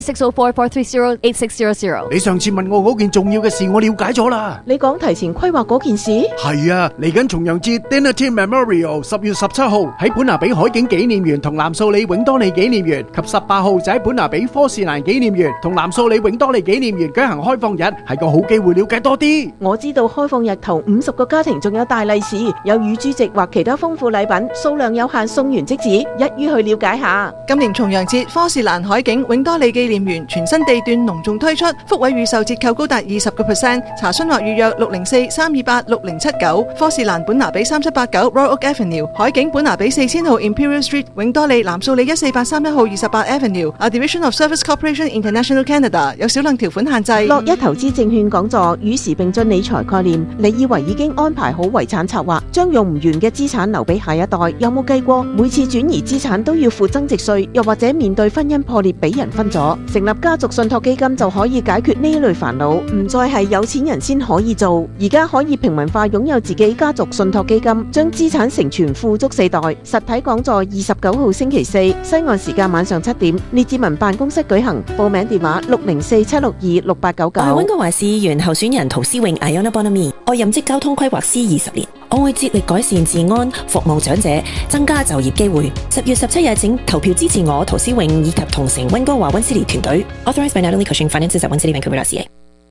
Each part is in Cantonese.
604-430-8600。 你上次問我嗰件重要嘅事，我了解咗啦。 你講提前規劃嗰件事？ 係啊，嚟緊重陽節 Dinner Team Memorial 10月17號喺本拿比海景紀念園同藍素里永多利紀念園，及18號就喺本拿比科士蘭紀念園同藍素里永多利紀念園舉行開放日，係個好機會了解多啲。 我知道開放日頭50個家庭仲有大利是，有乳豬席或其他豐富禮品，數量有限，送完即止，一於去了解下。 今年重陽節，科士蘭海景永多利紀念園全新地段隆重推出，福位預售折扣高達20%，查詢或預約604-328-6079，科士蘭本拿比3789 Royal Oak Avenue， 海景本拿比4000號 Imperial Street， 永多利藍素里14831號28 Avenue，A Division of Service Corporation International Canada， 有少量條款限制。 樂一投資證券講座，與時並進理財概念。你以為已經安排好遺產策劃，將用唔完嘅資產留俾下一代？有冇計過每次轉移資產都要付增值稅，又或者面對婚姻破裂俾人分咗？成立家族信託基金就可以解決呢類煩惱，唔再係有錢人先可以做，而家可以平民化擁有自己家族信託基金，將資產承傳富足4代。實體講座29號星期4，西岸時間晚上7點，列治文辦公室舉行。報名電話604-762-6899。 我係溫哥華市議員候選人陶思穎 Iona Bonamy， 我任職交通規劃師20年，我會致力改善治安、服務長者、增加就業機會。10月17日請投票支持我陶思穎以及同城溫哥華溫斯利團隊。Authorized by Natalie Cushing Finances at OneCityVancouver.ca。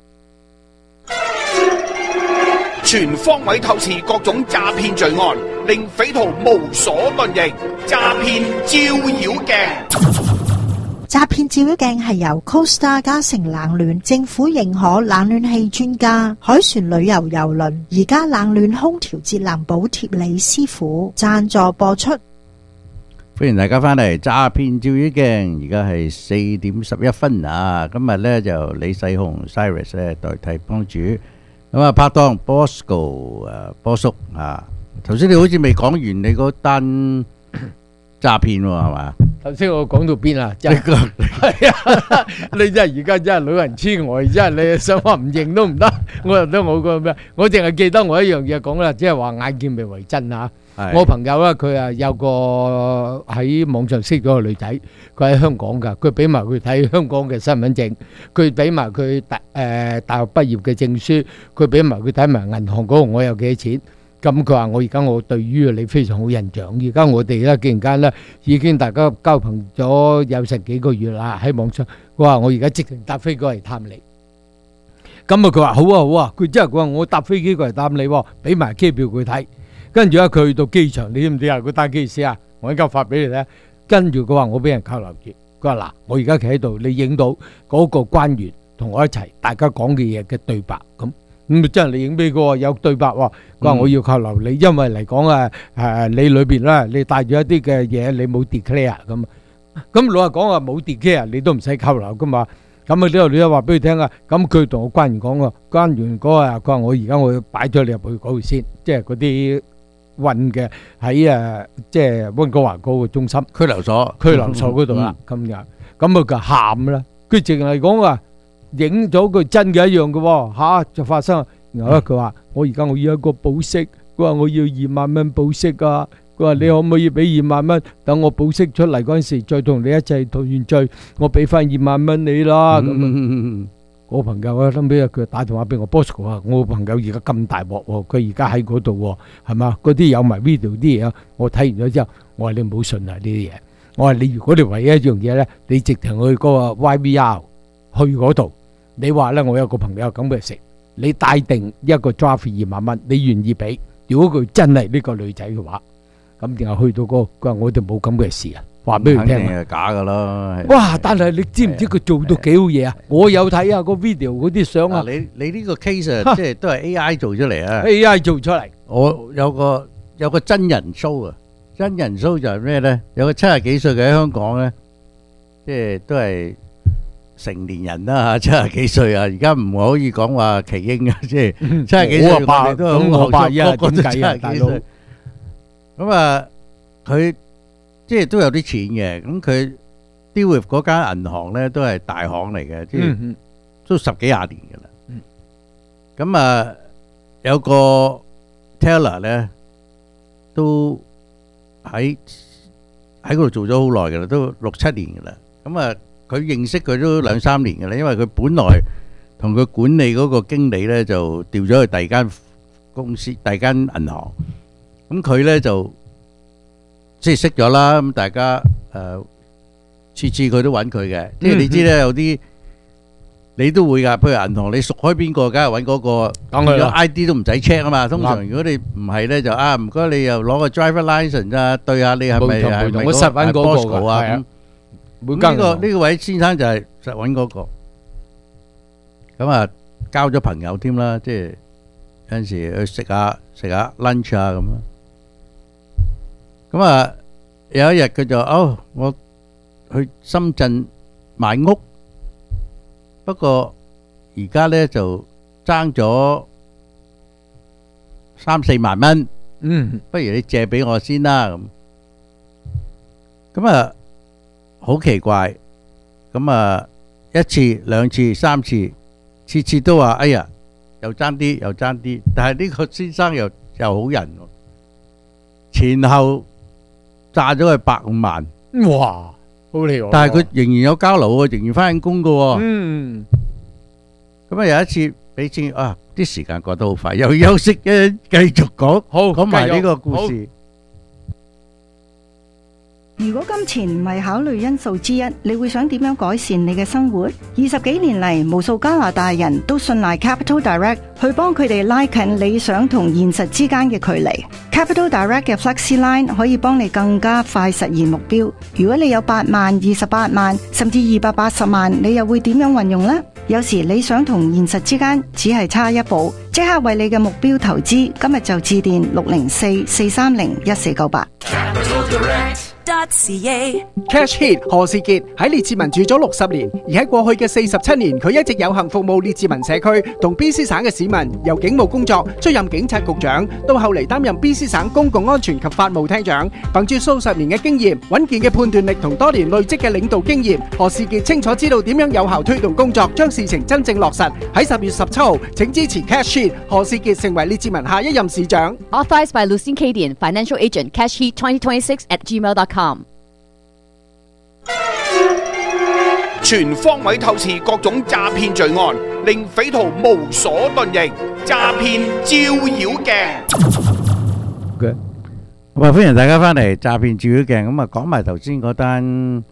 全方位透視各種詐騙罪案，令匪徒無所遁形。詐騙照妖鏡。 詐騙照妖鏡係由 Costa 嘉誠冷暖政府認可冷暖氣專家海船旅遊郵輪而家冷暖空調節能補貼李師傅贊助播出。 歡迎大家翻嚟詐騙照妖鏡，而家係4點11分啊！今日咧就李世雄 Cyrus 咧代替幫主，咁啊拍檔 Bosco 波叔啊，頭先你好似未講完你嗰單詐騙喎，係嘛？ 頭先我講到邊啊？真係係啊！你真係而家真係老人痴呆，真係你想話唔認都唔得。我又得我個咩？我淨係記得我一樣嘢講啦，即係話眼見未為真嚇。我朋友咧，佢啊有個喺網上識咗個女仔，佢喺香港㗎，佢俾埋佢睇香港嘅身份證，佢俾埋佢大學畢業嘅證書，佢俾埋佢睇埋銀行嗰度我有幾多錢。咁佢話我而家我對於你非常好印象，而家我哋咧竟然間咧已經大家交朋咗有成幾個月啦喺網上，佢話我而家直情搭飛機過嚟探你。咁啊佢話好啊好啊，佢真係佢話我搭飛機過嚟探你，俾埋機票佢睇。跟住咧佢去到機場，你知唔知啊？佢單機師啊，我而家發俾你睇。跟住佢話我俾人扣留住，佢話嗱，我而家企喺度，你影到嗰個關員同我一齊，大家講嘅嘢嘅對白咁。咁真係你影俾個有對白喎，佢話我要扣留你，因為嚟講你裏邊咧，你帶住一啲嘅嘢，你冇 declare 咁。咁老實講話冇 declare，你都唔使扣留噶嘛。咁啊呢個女仔話俾佢聽啊，咁佢同我關員講喎，關員嗰個佢話我而家我要擺咗你入去嗰度先，即係嗰啲運嘅喺即係溫哥華嗰個中心拘留所嗰度啦。咁樣咁佢喊啦，佢淨係講話。影咗佢真嘅一樣嘅喎，就發生。然後咧佢話我而家我要一個保釋，佢話我要2萬蚊保釋啊，佢話你可唔可以俾2萬蚊，等我保釋出嚟嗰陣時再同你一齊逃完罪，我俾翻2萬蚊你啦。咁我朋友啊，後尾佢打電話俾我 Bosco 啊，我朋友而家咁大鑊喎，佢而家喺嗰度喎，係嘛？嗰啲有埋 video 啲嘢，我睇完咗之後，我話你唔好信啊呢啲嘢，我話你如果你唯一一樣嘢咧，你直情去嗰個 YVR 去嗰度。你話咧，我有個朋友咁嘅食，你帶定一個 draft 2萬蚊，你願意俾？如果佢真係呢個女仔嘅話，咁然後去到佢話我哋冇咁嘅事啊，話俾佢聽。肯定係假噶咯。 哇！但係你知唔知佢做到幾好嘢啊？我有睇下個 video 嗰啲相啊。 你呢個 case 啊，即係都係 AI 做出嚟啊。 AI 做出嚟。 我有個真人 show 啊，真人 show 就係咩咧？有個70幾歲嘅喺香港咧，即係都係。成年人啦嚇，70幾歲啊！而家唔可以講話奇英啊，即係70幾歲，我哋都好後生，個個都70幾歲。咁啊，佢即係都有啲錢嘅。咁佢 deal with 嗰間銀行咧，都係大行嚟嘅，即係都10幾20年嘅啦。咁啊，有個 teller 咧，都喺嗰度做咗好耐嘅啦，都6、7年嘅啦。咁啊〜 佢認識佢都2-3年嘅啦，因為佢本來同佢管理嗰個經理咧就調咗去第二間公司、第二間銀行。咁佢咧就即係識咗啦。咁大家次次佢都揾佢嘅，即係你知咧有啲你都會㗎。譬如銀行你熟開邊個，梗係揾嗰個，如果 ID 都唔使 check 啊嘛。通常如果你唔係咧，就唔該你又攞個 driver license 啊，對下你係咪我實揾嗰個 Bosco 啊？ 係啊，每咁間呢個位先生就係實揾嗰個。咁啊，交咗朋友添啦，即係有陣時去食下 lunch 啊咁啊。咁啊，有一日佢就我去深圳買屋，不過而家咧就爭咗3-4萬蚊。不如你借俾我先啦咁。咁啊，好奇怪。咁啊，一次、兩次、三次。次次都話哎呀，又爭啲，又爭啲，但係呢個先生又好人喎，前後炸咗佢150萬， 哇，好厲害！ 但係佢仍然有交流喎，仍然翻緊工噶喎。咁啊有一次俾錢啲時間過得好快，又休息繼續講埋呢個故事。 如果金錢唔係考慮因素之一，你會想點樣改善你嘅生活？20幾年嚟，無數加拿大人都信賴 Capital Direct 去幫佢哋拉近理想同現實之間嘅距離。Capital Direct 嘅 Flexi Line 可以幫你更加快實現目標。如果你有8萬、28萬，甚至280萬，你又會點樣運用呢？有時理想同現實之間只係差一步，即刻為你嘅目標投資。今日就致電604-430-1498。 Cash Hit 何士傑喺列治文住咗60年，而喺過去嘅47年，佢一直有幸服務列治文社區同 BC 省嘅市民。由警務工作出任警察局長，到後嚟擔任 BC 省公共安全及法務廳長，憑住數十年嘅經驗、穩健嘅判斷力同多年累積嘅領導經驗，何士傑清楚知道點樣有效推動工作，將事情真正落實。喺10月17號，請支持 Cash Hit 何士傑成為列治文下一任市長。 Authorized by Lucien Cadian, Financial Agent, Cash Heat 2026@gmail.com。 全方位透視各種詐騙罪案，令匪徒無所遁形。詐騙照妖鏡。 咁啊，歡迎大家翻嚟詐騙照妖鏡。咁啊，講埋頭先嗰單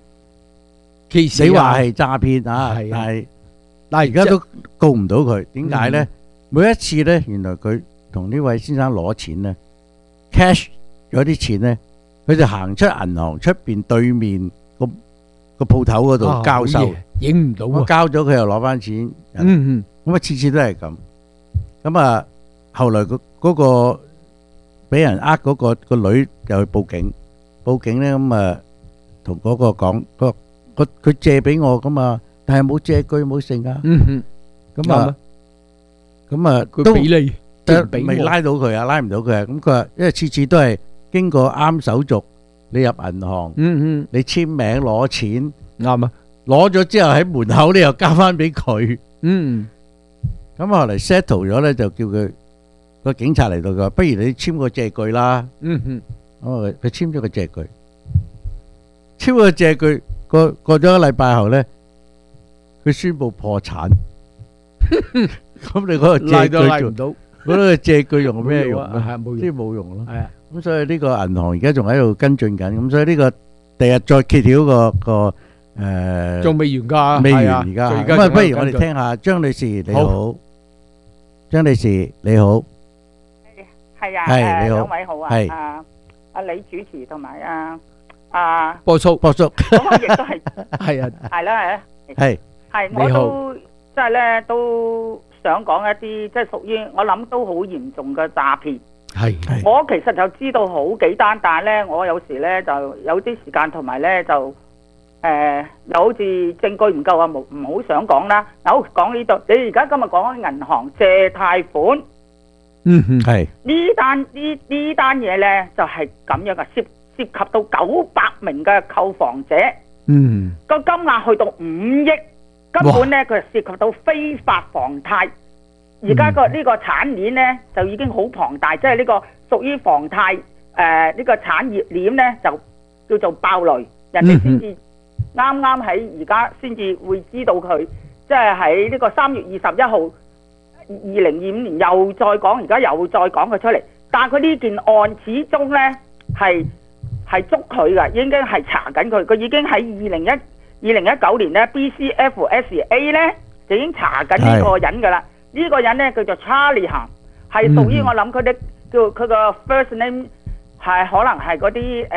case，你話係詐騙啊，但係而家都告唔到佢，點解咧？每一次咧，原來佢同呢位先生攞錢咧 ，cash 咗啲錢咧，佢就行出銀行出邊對面個鋪頭嗰度交收， 影唔到啊！ 交咗佢又攞翻錢，咁啊次次都係咁。咁啊，後來嗰個俾人嗰個女又去報警咧，咁啊同嗰個講，佢借俾我噶嘛，但係冇借據冇剩啊。咁啊佢俾你， 未拉到佢啊，拉唔到佢啊。咁佢話因為次次都係經過啱手續。你入銀行，你簽名攞錢， 啱啊！ 攞咗之後喺門口你又交翻俾佢，咁後嚟 settle 咗咧，就叫佢個警察嚟到，佢話不如你簽個借據啦，咁佢簽咗個借據，簽個借據過咗1個禮拜後咧，佢宣布破產，咁你嗰個借據拉唔到， 嗰個借據用咩用啊？ 即係冇用咯， 係啊。 咁所以呢個銀行而家仲喺度跟進緊，咁所以呢個第日再揭曉個仲未完㗎， 未完而家。咁啊，不如我哋聽下張女士你好，張女士你好， 係啊， 係你好， 兩位好啊， 係阿李主持同埋阿波叔， 咁我亦都係係啊， 係啦係我都即係咧都想講一啲即係屬於我諗都好嚴重嘅詐騙。我其實就知道好幾單，但係咧我有時咧就有啲時間同埋咧就又好似證據唔夠啊，唔好想講啦。好，講呢度，你而家今日講緊銀行借貸款， 係呢單嘢咧就係咁樣嘅，涉及到900名嘅購房者，個金額去到5億，根本咧佢涉及到非法房貸。而家呢個產鏈咧就已經好龐大，即係呢個屬於房貸呢個產業鏈咧就叫做爆雷，人哋先至啱啱喺而家先至會知道佢，即係喺呢個3月21號2025年又再講，而家又再講佢出嚟。但係佢呢件案始終呢係捉佢嘅，已經係查緊佢。佢已經喺2019年呢 BCFSA 呢就已經查緊呢個人㗎啦。呢個人呢叫做 Charlie Han，係屬於我諗佢啲叫佢個 first name 係可能係嗰啲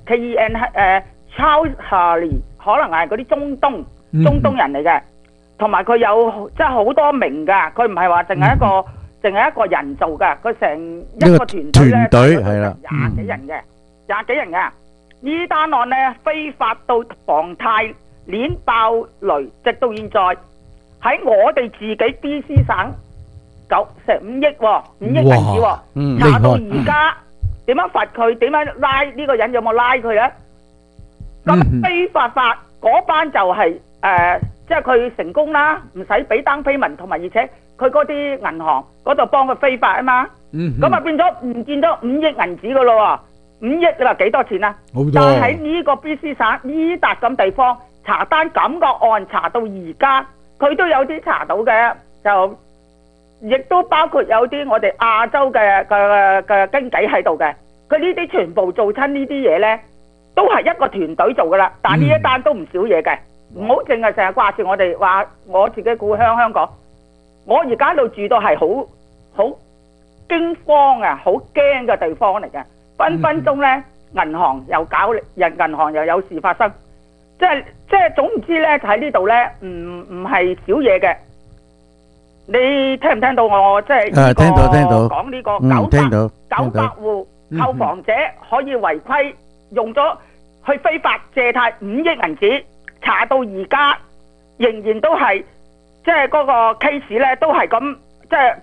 KEN Charles Harley， 可能係嗰啲中東人嚟嘅。同埋佢有即係好多名㗎，佢唔係話淨係一個人做㗎，佢成一個團隊係啦，20幾人嘅。呢單案呢非法到房貸鏈爆雷，直到現在喺我哋自己 BC 省成5億喎，5億銀紙喎，查到而家點樣罰佢？點樣拉呢個人？有冇拉佢啊？咁非法嗰班就係即係佢成功啦，唔使俾down payment，同埋而且佢嗰啲銀行嗰度幫佢非法啊嘛，咁啊變咗唔見咗5億銀紙噶咯喎，5億你話幾多錢啊？好多。但係喺呢個 BC 省呢笪咁地方查單咁個案查到而家，佢都有啲查到嘅，就亦都包括有啲我哋亞洲嘅經紀喺度嘅，佢呢啲全部做親呢啲嘢呢，都係一個團隊做噶啦，但呢一單都唔少嘢嘅。唔好淨係成日掛住我哋話我自己故鄉香港，我而家度住到係好驚慌啊，好驚嘅地方嚟嘅，分分鐘呢銀行又有事發生，即係總唔知呢喺呢度呢唔係少嘢嘅。你聽唔聽到我即係呢個講呢個900戶購房者可以違規用咗去非法借貸5億銀紙？查到而家仍然都係即係嗰個 case 咧，都係咁，即係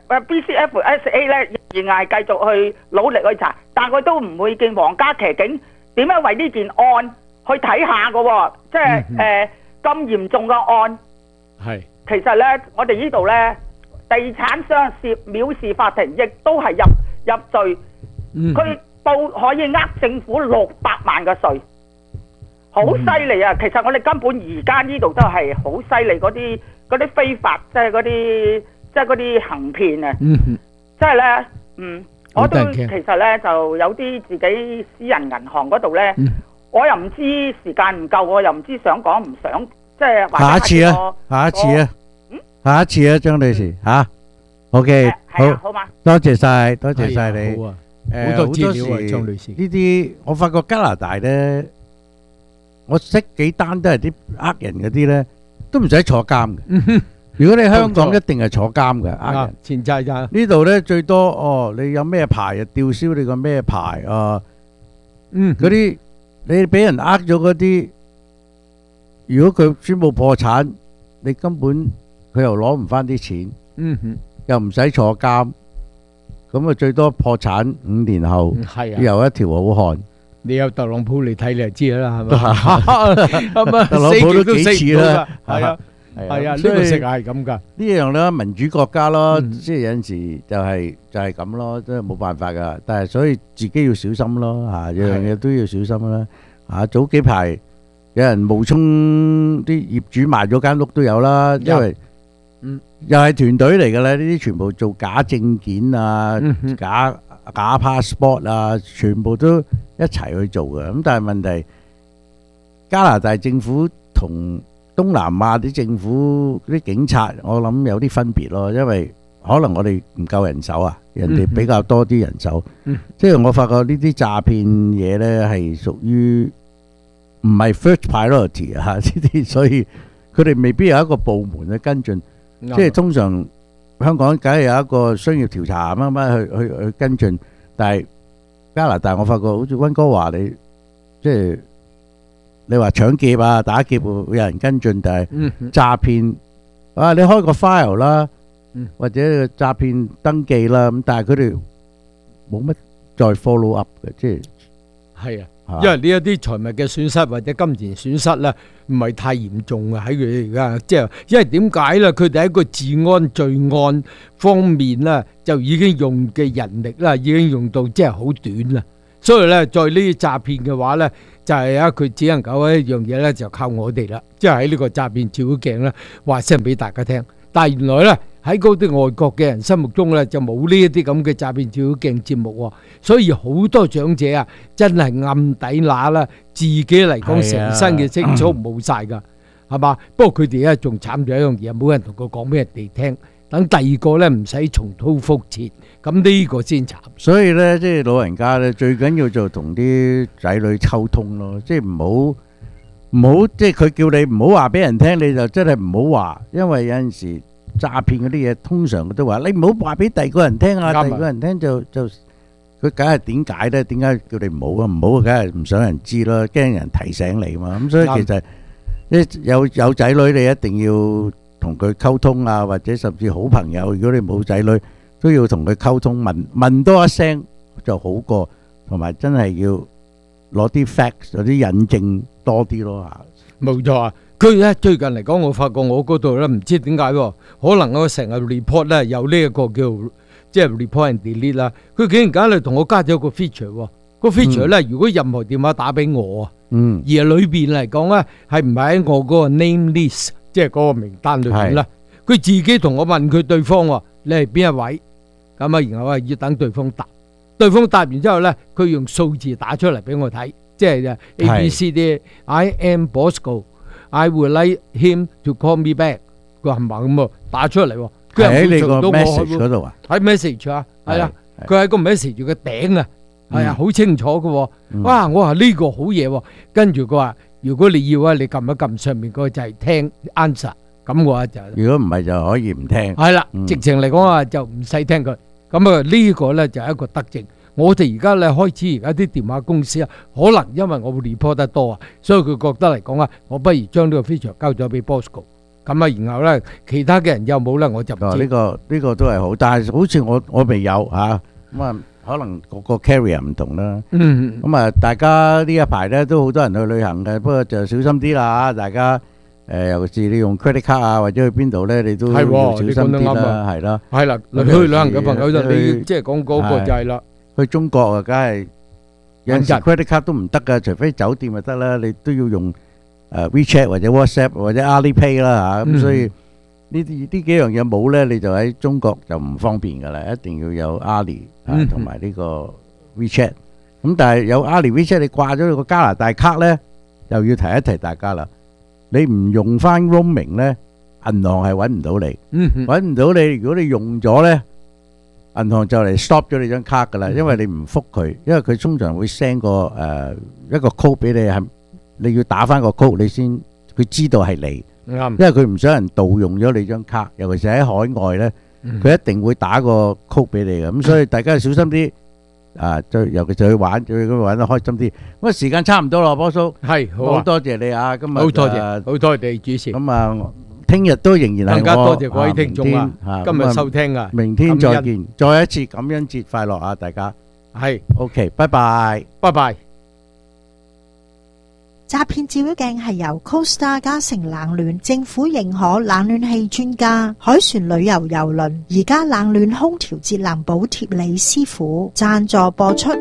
BCFSA 咧仍然係繼續去努力去查，但佢都唔會見皇家騎警點樣為呢件案去睇下嘅喎，即係咁嚴重嘅案。係其實咧，我哋呢度咧，地產商藐視法庭，亦都係入罪，佢可以呃政府600萬嘅稅。好犀利啊！其實我哋根本而家呢度都係好犀利，嗰啲非法，即係嗰啲行騙啊！即係咧，我都其實咧就有啲自己私人銀行嗰度咧，我又唔知時間唔夠，我又唔知想講唔想，即係下一次啊，張女士嚇 ，OK， 好嘛，多謝晒你，好啊，好多資料啊，張女士，呢啲我發覺加拿大咧。我識幾單都係啲呃人嗰啲咧，都唔使坐監嘅。如果你香港一定係坐監嘅，呃人前債咋？呢度咧最多你有咩牌啊？吊銷你個咩牌啊？嗰啲你俾人呃咗嗰啲，如果佢宣布破產，你根本佢又攞唔翻啲錢，又唔使坐監，咁啊最多破產5年後，又一條好漢。你有特朗普嚟睇你就知啦，係咪？特朗普都幾次啦，係啊，呢個世界係咁噶。呢樣咧民主國家咯，即係有陣時就係咁咯，真係冇辦法噶。但係所以自己要小心咯，嚇，樣嘢都要小心啦。嚇，早幾排有人冒充啲業主賣咗間屋都有啦，因為又係團隊嚟㗎啦，呢啲全部做假證件啊，假 passport 啊，全部都一齊去做嘅。咁但係問題，加拿大政府同東南亞啲政府啲警察，我諗有啲分別咯，因為可能我哋唔夠人手啊，人哋比較多啲人手。即係我發覺呢啲詐騙嘢呢係屬於唔係 first priority 啊，呢啲，所以佢哋未必有一個部門去跟進。即係通常香港梗係有一個商業調查乜乜去跟進，但係加拿大我發覺好似溫哥華你即係你話搶劫啊打劫會有人跟進，但係詐騙啊你開個 file 啦，或者詐騙登記啦，咁但係佢哋冇乜再 follow up 嘅，即係係啊。因為呢一啲財物嘅損失或者金錢損失咧，唔係太嚴重啊！喺佢哋而家，即係因為點解咧？佢哋喺個治安罪案方面咧，就已經用嘅人力啦，已經用到即係好短啦。 所以咧，在呢啲詐騙嘅話咧，就係佢只能夠一樣嘢咧，就靠我哋啦，即係喺呢個詐騙照妖鏡咧話聲俾大家聽。但係原來咧喺嗰啲外國嘅人心目中咧就冇呢一啲咁嘅詐騙照妖鏡節目喎，所以好多長者啊真係暗底乸啦，自己嚟講成身嘅積蓄冇晒㗎，係嘛？不過佢哋咧仲慘咗一樣嘢，冇人同佢講俾人哋聽。等第二個咧唔使重蹈覆轍，咁呢個先慘。 所以咧，即係老人家咧，最緊要就同啲仔女溝通咯，即係唔好，即係佢叫你唔好話俾人聽，你就真係唔好話，因為有陣時詐騙嗰啲嘢，通常佢都話你唔好話俾第二個人聽啊，第二個人聽就佢梗係點解咧？點解叫你唔好啊？唔好梗係唔想人知咯，驚人提醒你嘛。咁所以其實有仔女，你一定要同佢溝通啊，或者甚至好朋友，如果你冇仔女，都要同佢溝通，問多一聲就好過，同埋真係要攞啲 facts， 有啲引證多啲咯嚇。 冇錯啊！佢咧最近嚟講，我發覺我嗰度咧唔知點解喎，可能我成日 report 咧有呢一個叫即係 report and delete 啦。佢竟然間嚟同我加咗個 feature 喎，個 feature 咧如果任何電話打俾我啊，而裏邊嚟講咧係唔係喺我嗰個 name list？即係嗰個名單裏邊啦，佢自己同我問佢對方喎，你係邊一位？咁啊，然後要等對方答，對方答完之後咧，佢用數字打出嚟俾我睇，即係 ABCD，I am Bosco，I would like him to call me back。佢係咪咁喎？打出嚟喎，佢喺你個 message 嗰度啊？ 喺 message 啊，係啊，佢喺個 message 嘅頂啊，係啊，好清楚嘅。哇！我話呢個好嘢喎，跟住佢話。如果你要啊，你撳一撳上面嗰個就係聽 answer， 咁嘅話就如果唔係就可以唔聽。 係啦，直情嚟講啊，就唔使聽佢。咁啊，呢個咧就係一個德政。我哋而家咧開始而家啲電話公司啊，可能因為我 report 得多啊，所以佢覺得嚟講啊，我不如將呢個 feature 交咗俾 Bosco。咁啊，然後咧其他嘅人有冇咧，我就唔知。 呢個都係好，但係好似我未有嚇咁啊。可能個 carrier 唔同啦，咁啊，大家呢一排咧都好多人去旅行嘅，不過就小心啲啦，大家尤其是你用 credit card 啊，或者去邊度咧，你都要小心啲啦，係啦， 係啦，去旅行嘅朋友就你即係講嗰個就係啦， 去中國啊，梗係有陣時 credit card 都唔得噶，除非酒店就得啦，你都要用WeChat 或者 WhatsApp 或者 Alipay 啦嚇，咁所以。呢幾樣嘢冇咧，你就喺中國就唔方便噶啦，一定要有 Ali 同埋呢個 WeChat。咁但係有 Ali WeChat，你掛咗個加拿大卡咧，又要提一提大家啦。你唔用翻 roaming 咧，銀行係揾唔到你，揾唔到你。如果你用咗咧，銀行就嚟 stop 咗你張卡噶啦，因為你唔覆佢，因為佢通常會 send 個一個 code 俾你，係你要打翻個 code，你先佢知道係你。因為佢唔想人盜用咗你張卡，尤其是喺海外咧，佢一定會打個 code 俾你嘅，咁所以大家小心啲啊！尤其是去玩，最咁玩得開心啲。咁啊，時間差唔多咯，波叔係好多謝你啊！今日好多謝你主持。咁啊，聽日都仍然係我更加多謝各位聽眾啊！今日收聽啊，明天再見，再一次感恩節快樂啊！大家係 OK，拜拜，拜拜。 詐騙照妖鏡係由 Costa 嘉誠冷暖政府認可冷暖氣專家海船旅遊郵輪而家冷暖空調節能補貼李師傅贊助播出。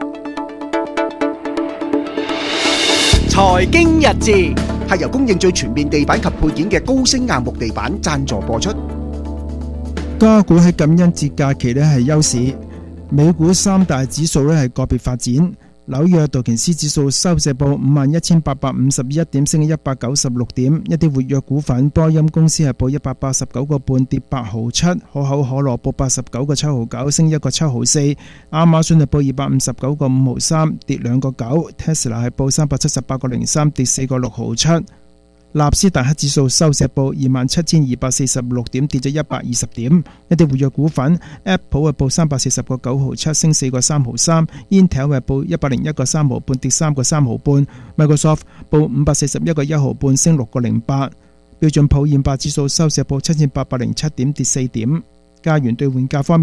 財經日誌係由供應最全面地板及配件嘅高升硬木地板贊助播出。 加股喺感恩節假期咧係休市，美股三大指數咧係個別發展。紐約道瓊斯指數收市報51,851點，升196點。一啲活躍股份，波音公司係報189個半，跌8毫7；可口可樂報89個7毫9，升1個7毫4；亞馬遜係報259個5毫3，跌2個9； Tesla 係報378個03，跌4個6毫7。納斯達克指數收市報27,246點，跌咗120點。一啲活躍股份 ，Apple 係報340個9毫7，升4個3毫3 ；Intel 係報101個3毫半，跌3個3毫半 ；Microsoft 報541個1毫半，升6個08。標準普爾500指數收市報7,807點，跌4點。加元兌換價方面，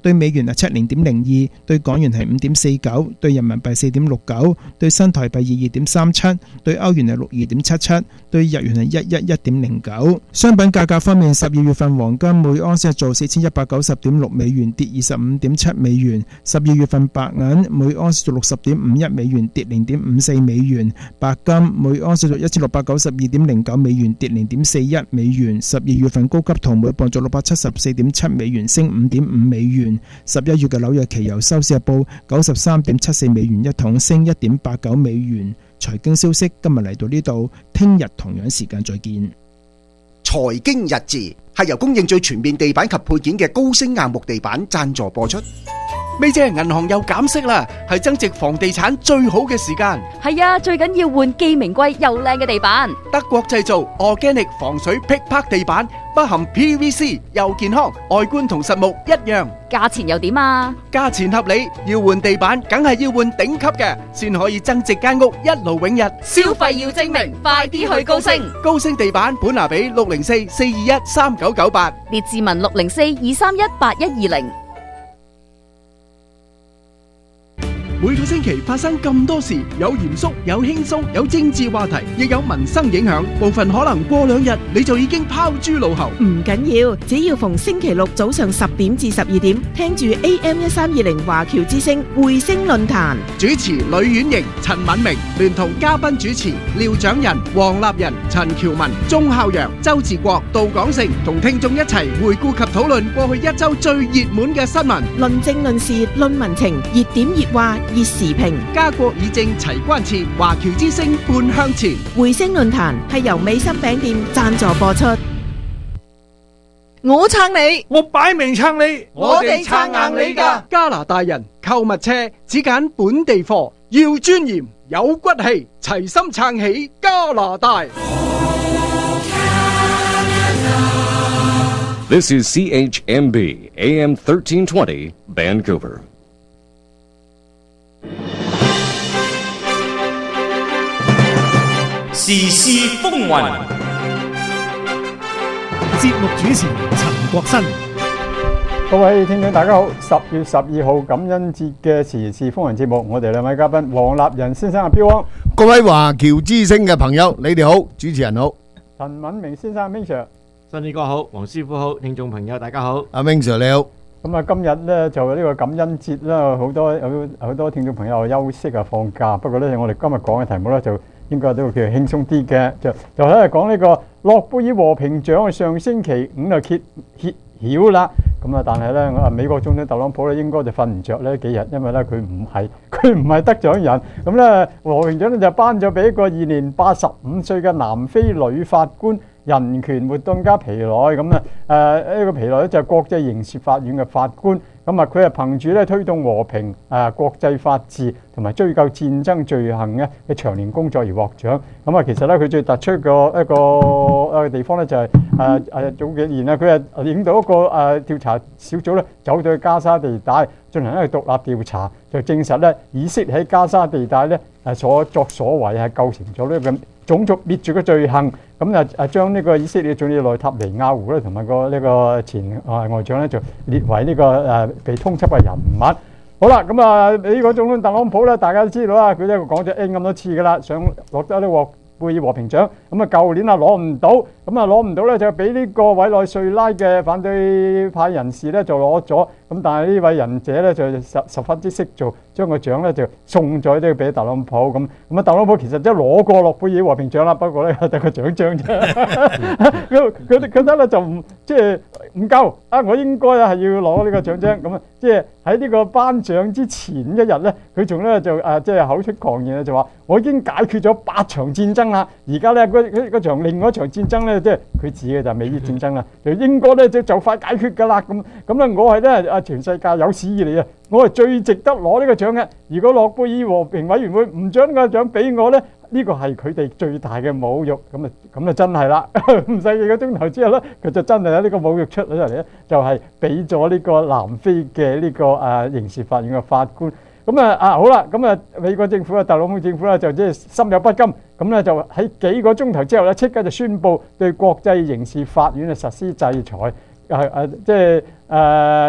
對美元係70.02，對港元係5.49，對人民幣4.69，對新台幣22.37，對歐元係62.77，對日元係111.09。商品價格方面，12月份黃金每盎司係做4190.6美元，跌25.7美元；12月份白銀每盎司做60.51美元，跌0.54美元；白金每盎司做1692.09美元，跌0.41美元；12月份高級銅每磅做674.7美元，升5.5美元。11月嘅紐約期油收市係報93.74美元一桶，升1.89美元。財經消息今日嚟到呢度，聽日同樣時間再見。 財經日誌係由供應最全面地板及配件嘅高星硬木地板贊助播出。 咪姐，銀行又減息啦，係增值房地產最好嘅時間。 係啊，最緊要換既名貴又靚嘅地板。 德國製造 Organic 防水劈拍地板，不含 PVC， 又健康，外觀同實木一樣。 價錢又點啊？ 價錢合理，要換地板梗係要換頂級嘅，先可以增值間屋一勞永逸。 消費要精明，快啲去高星。 高星地板本拿比604-421-3998， 列治文604-231-8120。 每個星期發生咁多事，有嚴肅，有輕鬆，有政治話題，亦有民生影響。部分可能過2日你就已經拋諸腦後。 唔緊要，只要逢星期六早上10點至12點，聽住 AM1320華僑之聲匯聲論壇。 主持呂婉瑩、陳敏明，聯同嘉賓主持廖長仁、黃立仁、陳喬文、鐘孝陽、周志國、杜廣成，同聽眾一齊回顧及討論過去一周最熱門嘅新聞， 論政論事論民情，熱點熱話熱時評， 家國議政齊關切，華僑之聲半向前。 匯聲論壇係由美心餅店贊助播出。 我撐你， 我擺明撐你， 我哋撐硬你㗎。 加拿大人購物車只揀本地貨，要尊嚴有骨氣，齊心撐起加拿大。 This is CHMB AM 1320 Vancouver。 時事風雲， 節目主持陳國新。 各位聽眾大家好，10月12號感恩節嘅時事風雲節目，我哋兩位嘉賓黃立仁先生阿彪汪， 各位華僑之聲嘅朋友，你哋好，主持人好， 陳敏明先生 Ming Sir， 新年哥好，黃師傅好，聽眾朋友大家好， 阿 Ming Sir 你好。 咁啊，今日咧就呢個感恩節啦，好多聽眾朋友休息啊放假，不過咧我哋今日講嘅題目咧就應該都叫做輕鬆啲嘅，就喺度講呢個諾貝爾和平獎上星期5就揭曉啦。咁啊，但係咧美國總統特朗普咧應該就瞓唔着呢幾日，因為咧佢唔係得獎人。咁咧和平獎咧就頒咗俾一個現年85歲嘅南非女法官。人權活動家皮內咁啊，呢個皮內咧就係國際刑事法院嘅法官，咁啊佢係憑住咧推動和平、國際法治同埋追究戰爭罪行嘅長年工作而獲獎。咁啊，其實咧佢最突出嘅一個地方咧就係早幾年啊，佢係領導一個調查小組咧走到去加沙地帶進行一個獨立調查，就證實咧以色列喺加沙地帶咧所作所為係構成咗呢個種族滅絕嘅罪行。咁將呢個以色列總理內塔尼亞胡咧同埋呢個前外長咧就列為呢個被通緝嘅人物。好啦，咁美國總統特朗普咧，大家都知道啦，佢呢個講咗 N 咁多次噶啦，想獲得呢個貝爾和平獎。咁啊，舊年攞唔到，攞唔到咧就俾呢個委內瑞拉嘅反對派人士咧就攞咗。咁但係呢位仁者咧就十分之識做，將個獎咧就送咗呢俾特朗普。咁特朗普其實都攞過諾貝爾和平獎啦，不過咧得個獎章啫。佢覺得咧就唔夠啊！我應該係要攞呢個獎章。咁即係喺呢個頒獎之前一日咧，佢仲咧就口出狂言，就話我已經解決咗8場戰爭啦。而家咧嗰場另外一場戰爭咧，即係佢指嘅就係美伊戰爭啦，就應該咧就快解決㗎啦。咁咧我係咧全世界有史以嚟啊，我係最值得攞呢個獎嘅。如果諾貝爾和平委員會唔將呢個獎俾我咧，呢個係佢哋最大嘅侮辱。咁啊真係啦，唔使幾個鐘頭之後咧，佢就真係有呢個侮辱出咗嚟咧，就係俾咗呢個南非嘅呢個刑事法院嘅法官。咁好啦，美國政府特朗普政府咧就即係心有不甘，咁咧就喺幾個鐘頭之後咧，即刻就宣布對國際刑事法院實施制裁。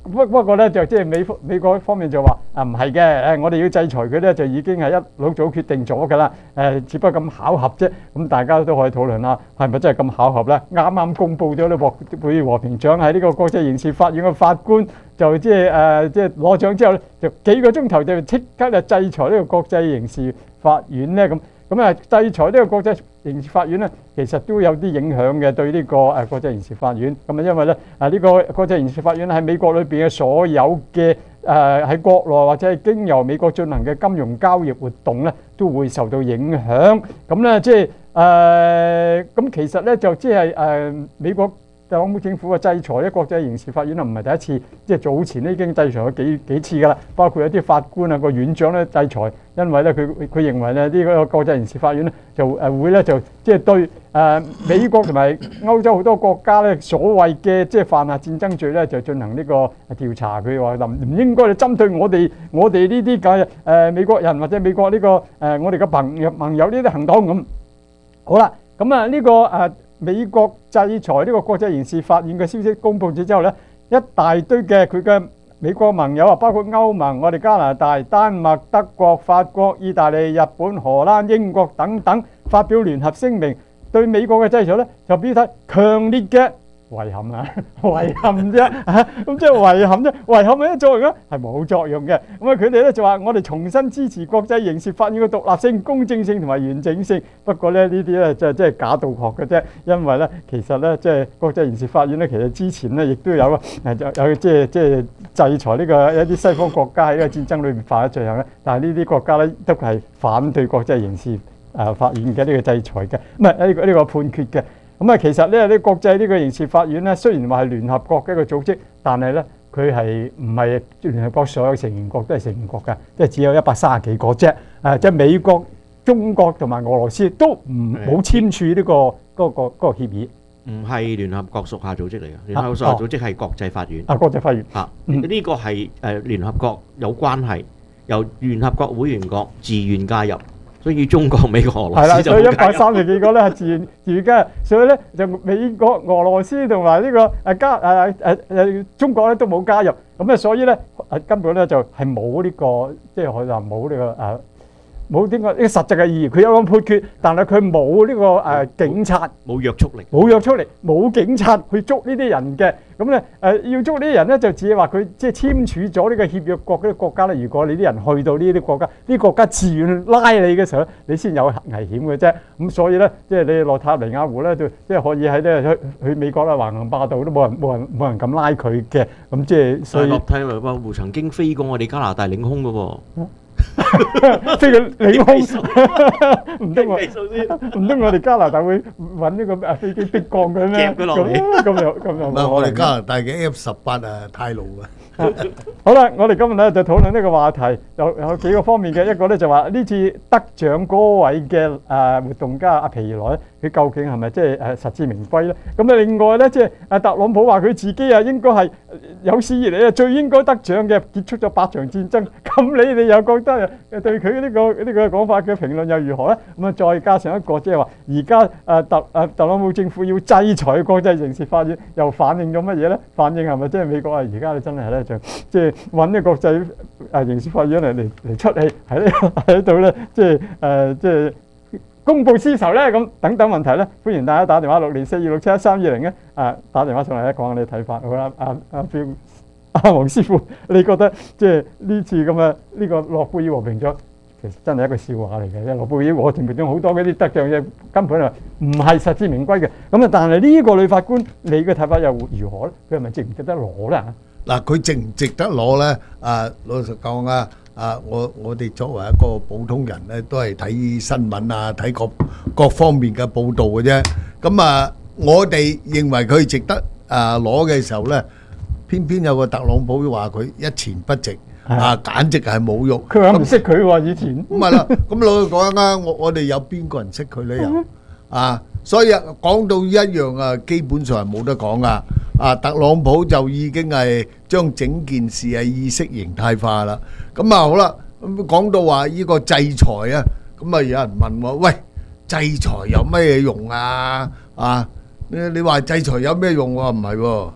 不過咧就即係美國方面就話唔係嘅，我哋要制裁佢咧就已經係一早決定咗㗎啦，只不過咁巧合啫。咁大家都可以討論下，係咪真係咁巧合咧？啱啱公佈咗呢諾貝爾和平獎喺呢個國際刑事法院嘅法官就即係攞獎之後咧，就幾個鐘頭就即刻就制裁呢個國際刑事法院咧咁。制裁呢個國際刑事法院咧，其實都有啲影響嘅對呢個國際刑事法院。咁因為咧呢個國際刑事法院喺美國裏邊嘅所有嘅喺國內或者係經由美國進行嘅金融交易活動咧，都會受到影響。咁咧即係咁其實咧就即係美國特朗普政府嘅制裁咧，國際刑事法院啊唔係第一次，即係早前咧已經制裁咗幾次㗎啦。包括有啲法官啊個院長咧制裁，因為咧佢認為咧呢個國際刑事法院咧就會咧就即係對美國同埋歐洲好多國家咧所謂嘅即係犯下戰爭罪咧就進行呢個調查。佢話唔應該針對我哋呢啲嘅美國人或者美國呢個我哋嘅盟友呢啲行動咁。好啦，咁啊呢個美國制裁呢個國際刑事法院嘅消息公佈咗之後呢，一大堆嘅佢嘅美國盟友啊，包括歐盟、我哋加拿大、丹麥、德國、法國、意大利、日本、荷蘭、英國等等，發表聯合聲明，對美國嘅制裁呢就表達強烈嘅遺憾啊，遺憾啫，咁即係遺憾啫，遺憾有咩作用咧？係冇作用嘅。咁佢哋咧就話我哋重新支持國際刑事法院嘅獨立性、公正性同埋完整性。不過咧呢啲咧就即係假道學嘅啫，因為咧其實咧即係國際刑事法院咧其實之前咧亦都有即係制裁呢個一啲西方國家喺呢個戰爭裏面犯咗罪行咧，但係呢啲國家咧都係反對國際刑事法院嘅呢個制裁嘅，唔係呢個判決嘅。咁其實咧，國際呢個刑事法院咧，雖然話係聯合國嘅一個組織，但係咧佢係唔係聯合國所有成員國都係成員國㗎，即係只有130幾個啫。即係美國、中國同埋俄羅斯都冇簽署呢個協議。 唔係聯合國屬下組織嚟嘅，聯合國屬下組織係國際法院。 國際法院呢個係聯合國有關係，由聯合國會員國自願加入。所以中國、美國、俄羅斯就冇加入。所以130幾個咧係自願加入，所以咧就美國、俄羅斯同埋呢個中國咧都冇加入，咁所以咧根本咧就係冇呢個，即係可以話冇呢個冇呢個實際嘅意義。佢有個判決，但係佢冇呢個警察， 冇約束力， 冇約束力，冇警察去捉呢啲人嘅。咁咧要捉呢啲人咧，就只係話佢即係簽署咗呢個協約國嗰啲國家咧。如果你啲人去到呢啲國家，呢啲國家自願拉你嘅時候咧，你先有危險嘅啫。咁所以咧，即係你落塔尼亞胡咧，就即係可以喺咧去美國啦，橫行霸道都冇人敢拉佢嘅。咁即係所以落塔尼亞胡曾經飛過我哋加拿大領空嘅喎。 飛佢領空，唔通我哋加拿大會揾呢個飛機逼降佢咩？ 夾佢落嚟， 咁又唔係我哋加拿大嘅 F18太老啊！ 好啦，我哋今日咧就討論呢個話題，有幾個方面嘅。一個咧就話呢次得獎嗰位嘅活動家阿皮萊，佢究竟係咪即係實至名歸咧？咁另外咧即係特朗普話佢自己應該係有史以嚟最應該得獎嘅，結束咗8場戰爭。咁你哋又覺得對佢呢個講法嘅評論又如何咧？咁再加上一個即係話而家特朗普政府要制裁國際刑事法院，又反映咗乜嘢咧？反映係咪即係美國而家真係咧就即係揾呢國際刑事法院嚟出氣喺度咧，即係公報私仇咧咁等等問題咧，歡迎大家打電話604267132咧打電話上嚟咧講下你睇法。好啦，黃師傅，你覺得即係呢次咁嘅呢個諾貝爾和平獎，其實真係一個笑話嚟嘅。諾貝爾和平獎好多嗰啲得獎嘅根本係唔係實至名歸嘅。咁但係呢個女法官，你嘅睇法又如何咧？佢係咪值唔值得攞咧？ 嗱，佢值唔值得攞咧？老實講啊，我哋作為一個普通人咧，都係睇新聞啊，睇各方面嘅報導嘅啫。咁我哋認為佢值得攞嘅時候咧，偏偏有個特朗普話佢一錢不值，簡直係侮辱。 佢話唔識佢喎，以前。 咁係啦，咁老實講啊，我哋有邊個人識佢咧？又所以講到一樣基本上係冇得講噶。特朗普就已經係將整件事係意識形態化啦。咁好啦，咁講到話呢個制裁啊，咁有人問我：喂，制裁有咩用啊？你話制裁有咩用？我話唔係喎，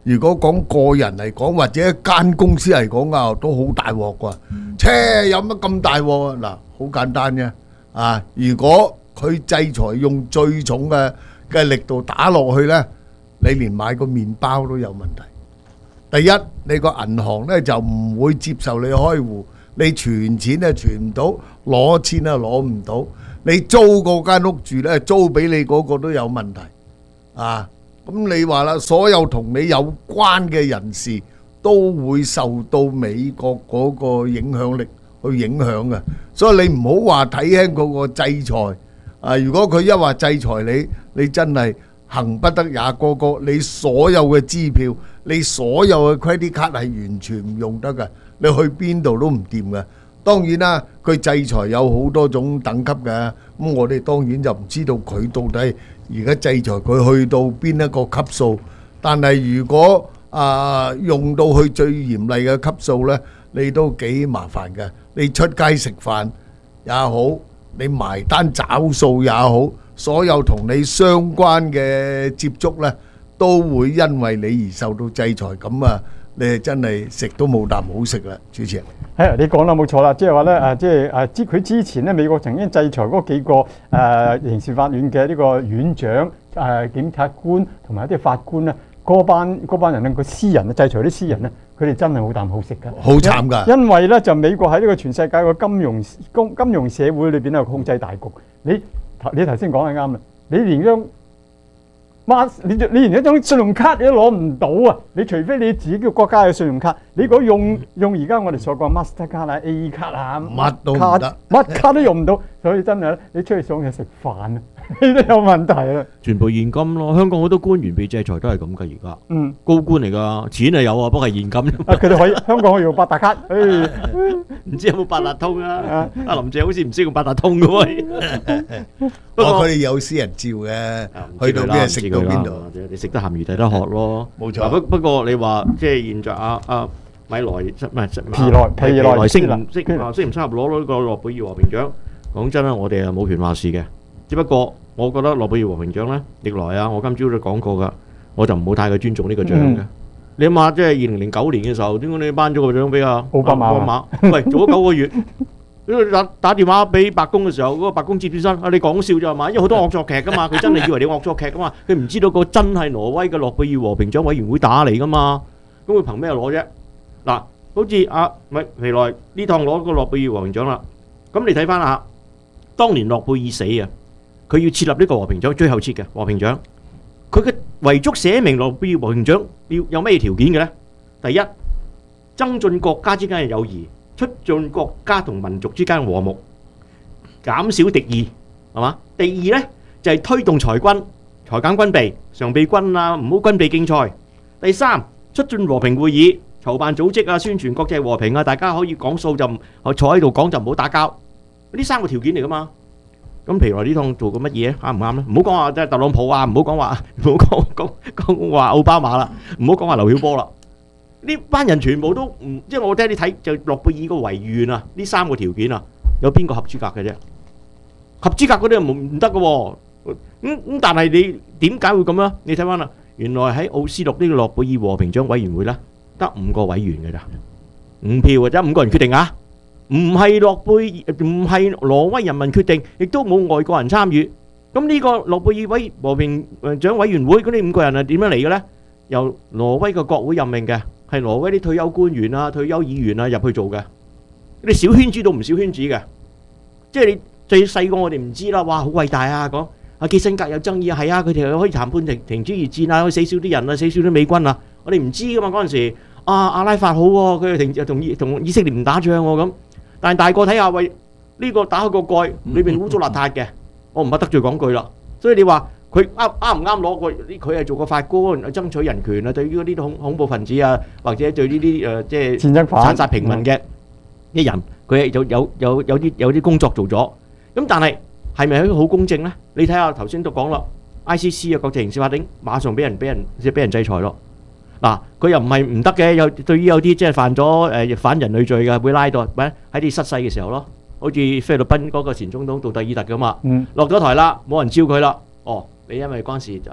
如果講個人嚟講，或者一間公司嚟講啊，都好大鑊㗎。切，有乜咁大鑊啊？嗱，好簡單啫。啊，如果佢制裁用最重嘅力度打落去呢，你連買個麵包都有問題。第一，你個銀行呢就唔會接受你開戶，你存錢呢存唔到，攞錢呢攞唔到，你租嗰間屋住呢，租俾你嗰個都有問題。啊，咁你話啦，所有同你有關嘅人士都會受到美國嗰個影響力去影響嘅，所以你唔好話睇輕嗰個制裁。啊，如果佢一話制裁你，你真係行不得也個個，你所有嘅支票，你所有嘅 credit card 係完全唔用得嘅，你去邊度都唔掂嘅。當然啦，佢制裁有好多種等級嘅，咁我哋當然就唔知道佢到底而家制裁佢去到邊一個級數。但係如果用到去最嚴厲嘅級數呢，你都幾麻煩嘅。你出街食飯也好，你埋單找數也好，所有同你相關嘅接觸呢，都會因為你而受到制裁。咁啊，你真係食都冇啖好食啦，主持人。 係你講啦，冇錯啦，即係話咧即係佢之前咧，美國曾經制裁嗰幾個刑事法院嘅呢個院長、檢察官同埋一啲法官咧，嗰班人咧，個私人制裁啲私人咧，佢哋真係冇啖好食㗎， 好慘㗎。因為咧就美國喺呢個全世界個金融社會裏邊咧控制大局。你頭先講係啱啦，你連你連一張信用卡你都攞唔到啊！你除非你自己嘅國家嘅信用卡，你如果用而家我哋所講 Master 卡啊、A 卡啊， 乜都唔得， 乜卡都用唔到，所以真係咧，你出去上去食飯啊，呢都有問題啦。 全部現金咯，香港好多官員被制裁都係咁噶，而家高官嚟噶，錢係有啊，不過係現金。 佢哋可以香港可以用八達卡， 唔知有冇八達通啊？阿林鄭好似唔識用八達通嘅喎。 佢哋有私人照嘅，去到邊食到邊度？ 你食得鹹魚抵得渴咯。 冇錯。 不過你話即係現在米萊唔係皮萊適唔適合攞到呢個諾貝爾和平獎？講真啦，我哋係冇權話事嘅。只不過我覺得諾貝爾和平獎咧，歷來啊，我今朝都講過㗎，我就唔好太過尊重呢個獎嘅。你諗下，即係2009年嘅時候，點解你頒咗個獎俾奧巴馬？喂，做咗9個月。打電話俾白宮嘅時候，嗰個白宮接起身，你講笑啫嘛？因為好多惡作劇噶嘛，佢真係以為你惡作劇噶嘛，佢唔知道個真係挪威嘅諾貝爾和平獎委員會打嚟噶嘛，咁佢憑咩攞啫？嗱，好似未來呢趟攞個諾貝爾和平獎啦，咁你睇翻下，當年諾貝爾死啊，佢要設立呢個和平獎，最後設嘅和平獎，佢嘅遺囑寫明諾貝爾和平獎要有咩條件嘅呢？第一，增進國家之間嘅友誼。促進國家同民族之間和睦，減少敵意，係嘛？第二呢，就係推動裁減軍備，常備軍啊，唔好軍備競賽。第三，促進和平會議，籌辦組織啊，宣傳國際和平啊，大家可以講數就坐喺度講就唔好打交。呢3個條件嚟噶嘛？咁譬如話呢趟做過乜嘢啱唔啱咧？唔好講話即係特朗普啊，唔好講話奧巴馬啦，唔好講話劉曉波啦。呢班人全部都唔，即係我聽你睇就諾貝爾個遺願啊，呢3個條件啊，有邊個合資格嘅啫？合資格嗰啲又唔得嘅喎。但係你點解會咁啊？你睇翻啦，原來喺奧斯陸呢個諾貝爾和平獎委員會咧，得5個委員嘅咋，5票或者5個人決定啊，唔係唔係挪威人民決定，亦都冇外國人參與。咁呢個諾貝爾和平獎委員會嗰啲5個人係點樣嚟嘅咧？由挪威嘅國會任命嘅。係挪威啲退休官員啊、退休議員啊入去做嘅，啲小圈子到唔小圈子嘅，即係你最細個我哋唔知啦，哇好偉大啊！講基辛格有爭議啊，係啊，佢哋可以談判停止熱戰啊，可以死少啲人啊，死少啲美軍啊，我哋唔知噶嘛嗰陣時，阿拉法好喎，佢哋同以色列唔打仗喎咁，但係大個睇下喂，呢個打開個蓋裏邊污糟邋遢嘅，我唔怕得罪講句啦，所以你話。佢啱唔啱攞個？佢係做個法官，爭取人權啊！對於嗰啲恐怖分子啊，或者對呢啲即係戰爭犯、 殘殺平民嘅一人，佢係有啲工作做咗。咁但係咪好公正咧？你睇下頭先都講啦 ，ICC 啊，國際刑事法庭馬上俾人制裁咯。嗱，佢又唔係唔得嘅，對於有啲即係犯咗反人類罪嘅，會拉到喺啲失勢嘅時候咯。好似菲律賓嗰個前總統杜特爾特咁嘛，落咗台啦，冇人招佢啦。哦。你因為嗰陣時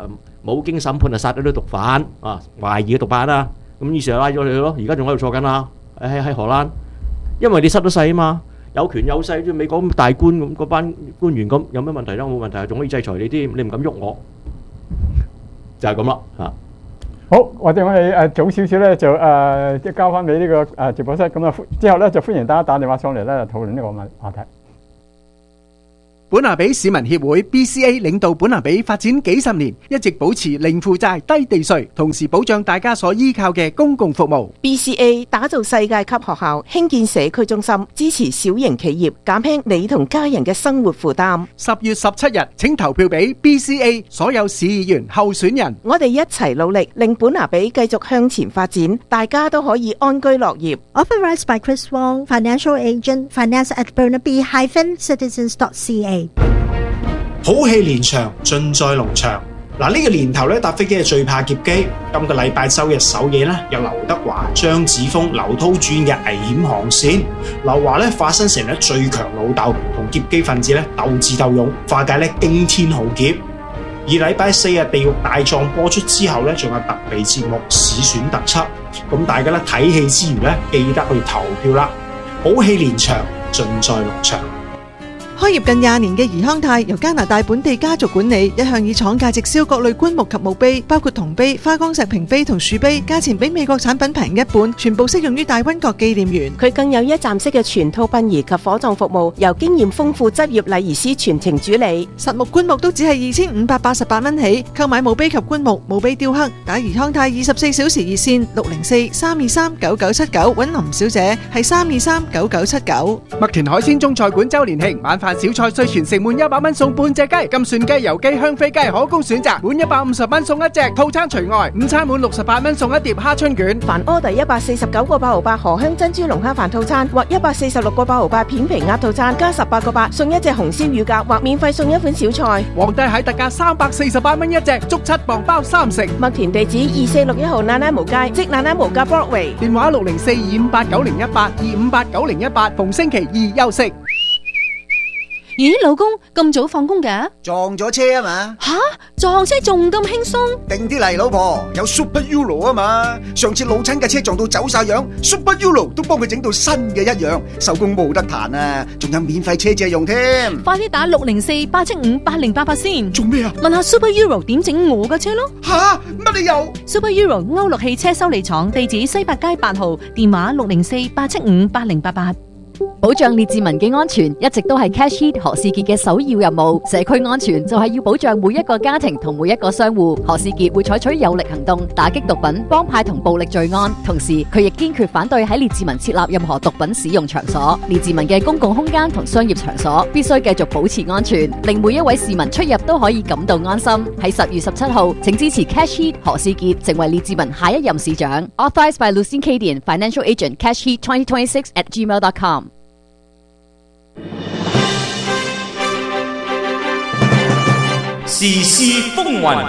冇經審判就殺咗啲毒販啊，懷疑嘅毒販啊，咁於是就拉咗你咯。而家仲喺度坐緊啦，喺荷蘭，因為你失咗勢啊嘛，有權有勢，好似美國咁大官咁嗰班官員咁，有咩問題咧？冇問題，仲可以制裁你添，你唔敢喐我，就係咁啦嚇。 好，或者我哋早少少咧就即係交翻俾呢個直播室，咁啊之後咧就歡迎大家打電話上嚟咧討論呢個話題。 本拿比市民協會 BCA 領導本拿比發展幾十年，一直保持零負債、低地稅，同時保障大家所依靠嘅公共服務。 BCA 打造世界級學校，興建社區中心，支持小型企業，減輕你同家人嘅生活負擔。 10月17日，請投票俾 BCA 所有市議員候選人。 我哋一齊努力，令本拿比繼續向前發展，大家都可以安居樂業。 Authorized by Chris Wong, Financial Agent, Finance at Burnaby-Citizens.ca。 好戲連場，盡在農場。嗱，呢個年頭咧搭飛機係最怕劫機。今個禮拜周日首夜咧，有劉德華、張子楓、劉濤主演嘅危險航線。劉華咧化身成咧最強老豆，同劫機分子咧鬥智鬥勇，化解咧驚天浩劫。而禮拜4日《地獄大狀》播出之後咧，仲有特備節目市選特輯。咁大家咧睇戲之餘咧，記得去投票啦！好戲連場，盡在農場。 開業近20年嘅怡康泰由加拿大本地家族管理，一向以廠價直銷各類棺木及墓碑，包括銅碑、花崗石屏碑同樹碑，價錢比美國產品平一半，全部適用於大溫國紀念園。 佢更有一站式嘅全套殯儀及火葬服務，由經驗豐富執業禮儀師全程主理。 實木棺木都只係2588蚊起，購買墓碑及棺木、墓碑雕刻，打怡康泰24小時熱線604-323-9979，揾林小姐係323-9979。 麥田海鮮中菜館周年慶晚飯小菜雖全城滿100蚊送半隻雞，金蒜雞、油雞、香飛雞可供選擇，滿150蚊送一隻，套餐除外。午餐滿68蚊送一碟蝦春卷。 凡 order 149個8毫8荷香珍珠龍蝦飯套餐，或146個8毫8片皮鴨套餐，加18個8送一隻紅燒乳鴿，或免費送一款小菜。 皇帝蟹特價348蚊一隻，足7磅包3成。 麥田地址2461號那拉無街，即那拉無街 Broadway。 電話604-258-9018，258-9018，逢星期二休息。 咦，老公咁早放工嘅？ 撞咗車啊嘛！ 吓，撞車仲咁輕鬆？ 定啲嚟，老婆，有 Super Euro 啊嘛！上次老親嘅車撞到走晒樣 ，Super Euro 都幫佢整到新嘅一樣，手工冇得彈啊！仲有免費車借用添。 快啲打604-875-8088先。 做咩啊？ 問下 Super Euro 點整我嘅車咯。 吓，乜理由 ？Super Euro 歐陸汽車修理廠，地址西八街8號，電話604-875-8088。 保障列治文嘅安全一直都係 Cash Heat 何士傑嘅首要任務。社區安全就係要保障每一個家庭同每一個商戶。何士傑會採取有力行動，打擊毒品、幫派同暴力罪案。同時，佢亦堅決反對喺列治文設立任何毒品使用場所。列治文嘅公共空間同商業場所必須繼續保持安全，令每一位市民出入都可以感到安心。喺10月17號，請支持 Cash Heat 何士傑成為列治文下一任市長。Authorized by Lucien Cadian, Financial Agent, Cash Heat 2026@gmail.com。 時事風雲，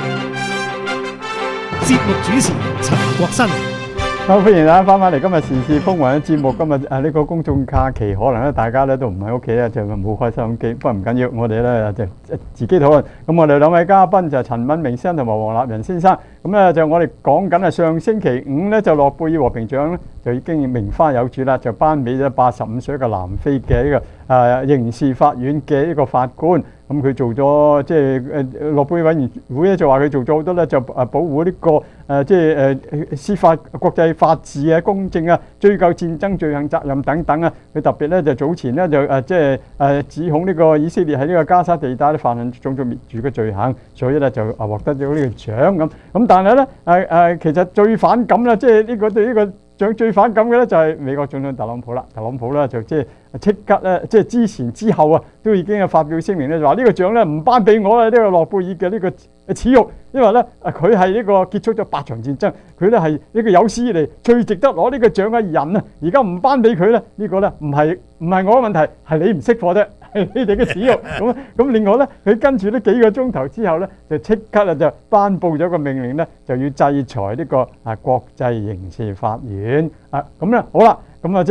節目主持陳國新。 好，歡迎大家翻返嚟今日時事風雲嘅節目。今日呢個公眾假期，可能咧大家咧都唔喺屋企咧，就冇開收音機。不過唔緊要，我哋咧就自己討論。咁我哋兩位嘉賓就係陳敏明先生同埋黃立仁先生。咁咧就我哋講緊係上星期5咧就諾貝爾和平獎咧就已經名花有主啦，就頒俾咗85歲嘅南非嘅呢個刑事法院嘅呢個法官。咁佢做咗即係諾貝爾委員會咧就話佢做咗好多咧就保護呢個即係司法國際法治啊、公正啊、追究戰爭罪行責任等等啊。佢特別咧就早前咧就即係指控呢個以色列喺呢個加沙地帶咧犯下種族滅絕嘅罪行，所以咧就獲得咗呢個獎咁。咁但係咧其實最反感啦，即係呢個對呢個獎最反感嘅咧就係美國總統特朗普啦。特朗普咧就即係即刻咧，即係之前之後啊，都已經係發表聲明咧，就話呢個獎咧唔頒俾我啦，呢個諾貝爾嘅呢個恥辱，因為咧佢係呢個結束咗8場戰爭，佢咧係呢個有史以嚟最值得攞呢個獎嘅人啊！而家唔頒俾佢咧，呢個咧唔係我嘅問題，係你唔識貨啫，係你哋嘅恥辱。咁另外咧，佢跟住呢幾個鐘頭之後咧，就即刻啊就頒布咗個命令咧，就要制裁呢個國際刑事法院啊。咁咧好啦，咁啊即係。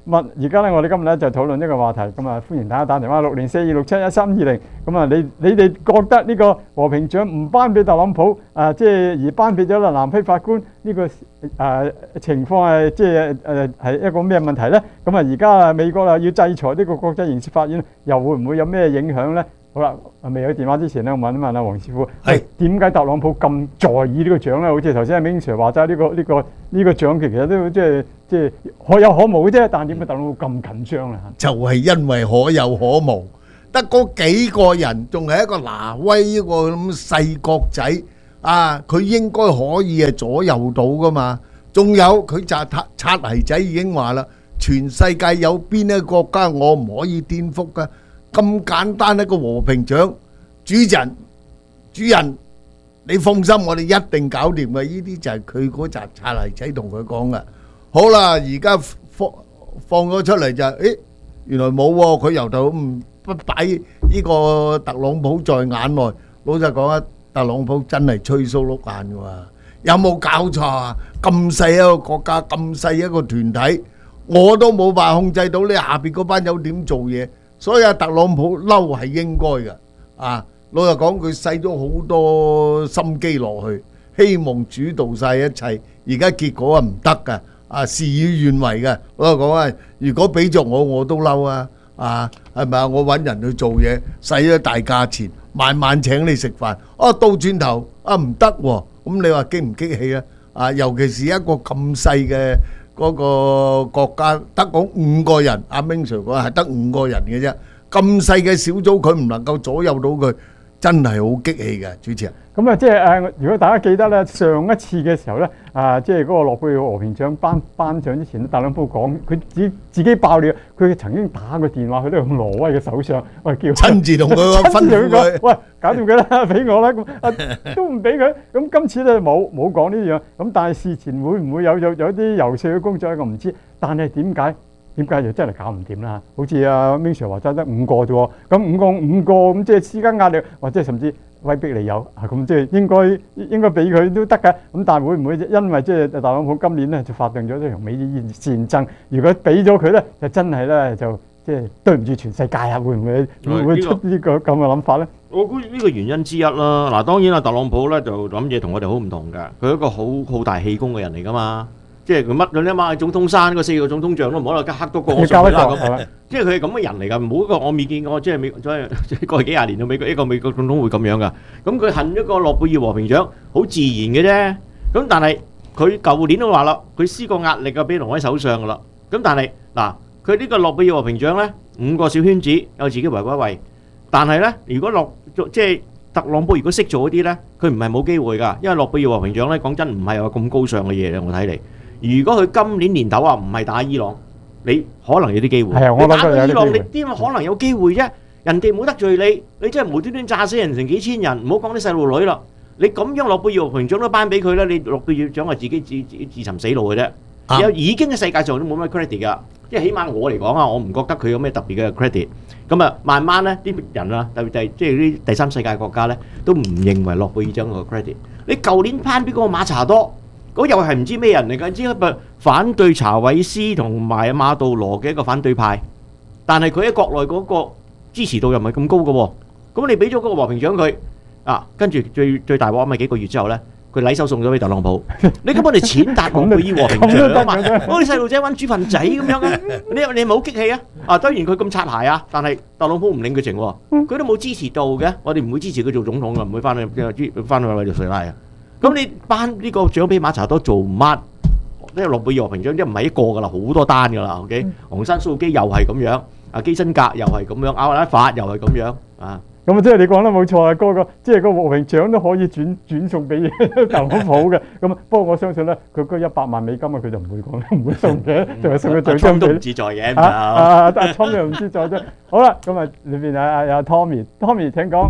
而家咧，我哋今日咧就討論呢個話題，咁啊歡迎大家打電話60426712320。咁啊，你哋覺得呢個和平獎唔頒俾特朗普即係而頒俾咗南非法官呢個情況係即係一個咩問題咧？咁啊，而家美國啊要制裁呢個國際刑事法院，又會唔會有咩影響咧？好啦，未有電話之前咧，我問一問阿黃師傅，係點解特朗普咁在意呢個獎咧？好似頭先阿明 Sir 話齋，呢個獎其實都即係可有可無嘅啫，但係點解特朗普咁緊張咧？ 就係因為可有可無，得嗰幾個人，仲係一個挪威呢個咁細國仔啊，佢應該可以係左右到噶嘛。仲有佢就擦鞋仔已經話啦，全世界有邊一個國家我唔可以顛覆噶？咁簡單一個和平獎，主人，你放心，我哋一定搞掂嘅。呢啲就係佢嗰扎擦泥仔同佢講嘅。好啦，而家放咗出嚟就，原來冇喎，佢由頭不擺呢個特朗普在眼內。老實講啊，特朗普真係吹鬚碌眼嘅喎，有冇搞錯啊？咁細一個國家，咁細一個團體，我都冇辦法控制到你下邊嗰班友點做嘢。所以特朗普嬲係應該嘅，老實講佢使咗好多心機落去，希望主導晒一切，而家結果唔得㗎，事與願違嘅。老實講啊，如果俾着我都嬲啊，係咪啊？我揾人去做嘢，使咗大價錢，晚晚請你食飯，到轉頭唔得喎，咁你話激唔激氣啊？尤其是一個咁細嘅嗰個國家得講5個人，阿明 Sir 講係得5個人嘅啫，咁細嘅小組佢唔能夠左右到佢，真係好激氣嘅，主持人。咁啊，即係如果大家記得咧，上一次嘅時候咧，即係嗰個諾貝爾和平獎頒獎之前，特朗普講佢自己爆料，佢曾經打個電話去呢個挪威嘅首相，喂叫親自同佢吩咐佢， 喂搞掂佢啦，俾我啦，咁都唔俾佢。咁今次咧冇講呢樣，咁但係事前會唔會有啲遊說嘅工作咧？我唔知，但係點解就真係搞唔掂啦？好似阿 Ming Sir 話齋得5個啫喎，咁五個咁即係施加壓力，或者甚至威逼利誘，咁即係應該俾佢都得嘅。咁但係會唔會因為即係特朗普今年咧就發動咗呢場美伊戰爭？如果俾咗佢咧，就真係咧就即係對唔住全世界啊！會唔會出呢個咁嘅諗法咧？ 我估呢個原因之一啦。嗱，當然啦，特朗普咧就諗嘢同我哋好唔同㗎。佢係一個好大氣功嘅人嚟㗎嘛。即係佢乜咗咧嘛？總統山嗰4個總統像都唔可能黑多個我上去啦咁。即係佢係咁嘅人嚟㗎，冇一個我未見過，即係美過去幾廿年到一個美國總統會咁樣㗎。咁佢恨一個諾貝爾和平獎，好自然嘅啫。咁但係佢舊年都話啦，佢施過壓力啊，俾挪威首相㗎啦。咁但係嗱，佢呢個諾貝爾和平獎咧，5個小圈子有自己圍一圍。但係咧，如果即係特朗普如果識做嗰啲咧，佢唔係冇機會㗎。因為諾貝爾和平獎咧，講真唔係話咁高尚嘅嘢咧，我睇嚟。如果佢今年年頭唔係打伊朗，你可能有啲機會。你打伊朗，你點可能有機會啫？人哋冇得罪你，你真係無端端炸死人成幾千人，唔好講啲細路女啦。你咁樣諾貝爾和平獎都頒俾佢咧，你諾貝爾獎係自己自尋死路嘅啫。有已經喺世界上都冇乜 credit 㗎，即係起碼我嚟講啊，我唔覺得佢有咩特別嘅 credit。咁啊，慢慢咧啲人啊，特別係即係啲第三世界國家咧，都唔認為諾貝爾獎個 credit。你舊年頒俾嗰個馬查多。嗰又係唔知咩人嚟㗎，只係反對查韋斯同埋馬杜羅嘅一個反對派，但係佢喺國內嗰個支持度又唔係咁高嘅喎。咁你俾咗嗰個和平獎佢跟住最大鑊咪幾個月之後咧，佢禮手送咗俾特朗普。你根本你踐踏諾貝爾和平獎啊嘛！嗰啲細路仔揾豬糞仔咁樣嘅，你係咪好激氣啊？當然佢咁擦鞋啊，但係特朗普唔領佢情喎，佢都冇支持度嘅。我哋唔會支持佢做總統㗎，唔會翻去委內瑞拉啊。咁你頒呢個獎俾馬查多做乜？呢個諾貝爾和平獎即係唔係一個㗎啦，好多單㗎啦。OK，昂山素基又係咁樣，基辛格又係咁樣，阿拉法又係咁樣啊。咁即係你講得冇錯啊，嗰個即係個和平獎都可以轉送俾特朗普嘅。咁不過我相信咧，佢嗰100萬美金佢就唔會講，唔會送嘅，就係送個獎金俾。都唔自在嘅，阿 Tom 又唔自在啫。好啦，咁啊裏邊有 Tommy 請講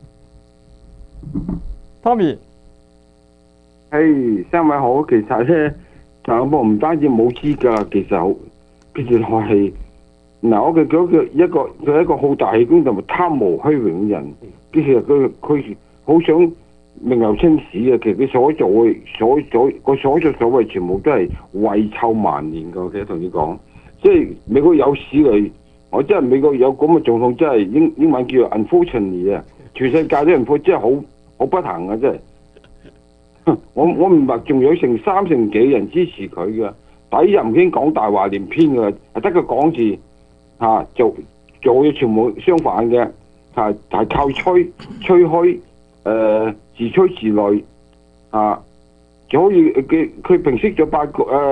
，Tommy。 三位好，其實咧，特朗普唔單止冇資格，其實係嗱，我嘅佢係一個好大氣功同埋貪慕虛榮嘅人。其實佢好想名留青史嘅，其實佢所作所為全部都係遺臭萬年嘅。我記得同你講， 即係美國有史嚟，我真係美國有咁嘅狀況，真係英文叫做 unfortunately 啊！全世界啲人真係好不幸啊！真係。我唔係仲有成3成幾人支持佢嘅，第一又唔興講大話連篇嘅，係得個講字嚇，做嘢全部相反嘅，係靠吹噓，自吹自擂嚇，就好似佢平息咗八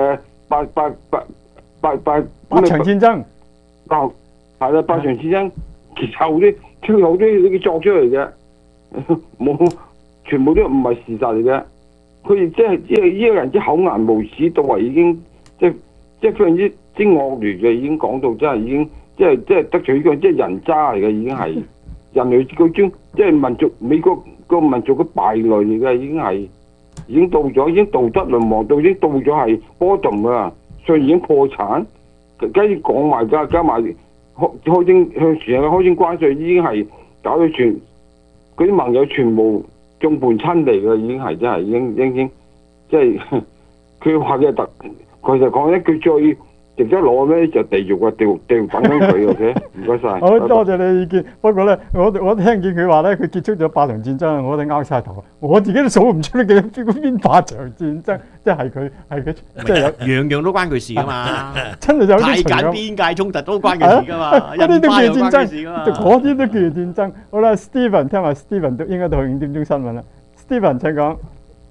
場戰爭， 係啦，8場戰爭，其實好啲你作出嚟嘅，冇全部都唔係事實嚟嘅。佢哋即係呢個人之口顏無恥到係已經即係非常之惡劣嘅，已經講到真係已經即係得罪呢個即係人渣嚟嘅，已經係人類嗰種即係民族美國個民族嘅敗類嚟嘅，已經到咗，已經道德淪亡到已經到咗係bottom啊，所以已經破產，跟住講埋加埋向全世界開徵關稅，已經係搞到嗰啲盟友全部眾叛親離嘅，已經係真係已經即係佢話嘅其實講一句最值得攞咧就地獄啊，地獄等緊佢嘅，唔該晒。 好多謝你意見，不過咧我聽見佢話咧，佢結束咗8場戰爭，我哋拗晒頭，我自己都數唔出幾邊8場戰爭，即係佢即係樣樣都關佢事噶嘛， 真係有啲太緊邊界衝突都關佢事噶嘛， 嗰啲都叫戰爭，嗰啲都叫戰爭。好啦 ，Steven 聽話 ，Steven 都應該到5點鐘新聞啦。Steven 請講。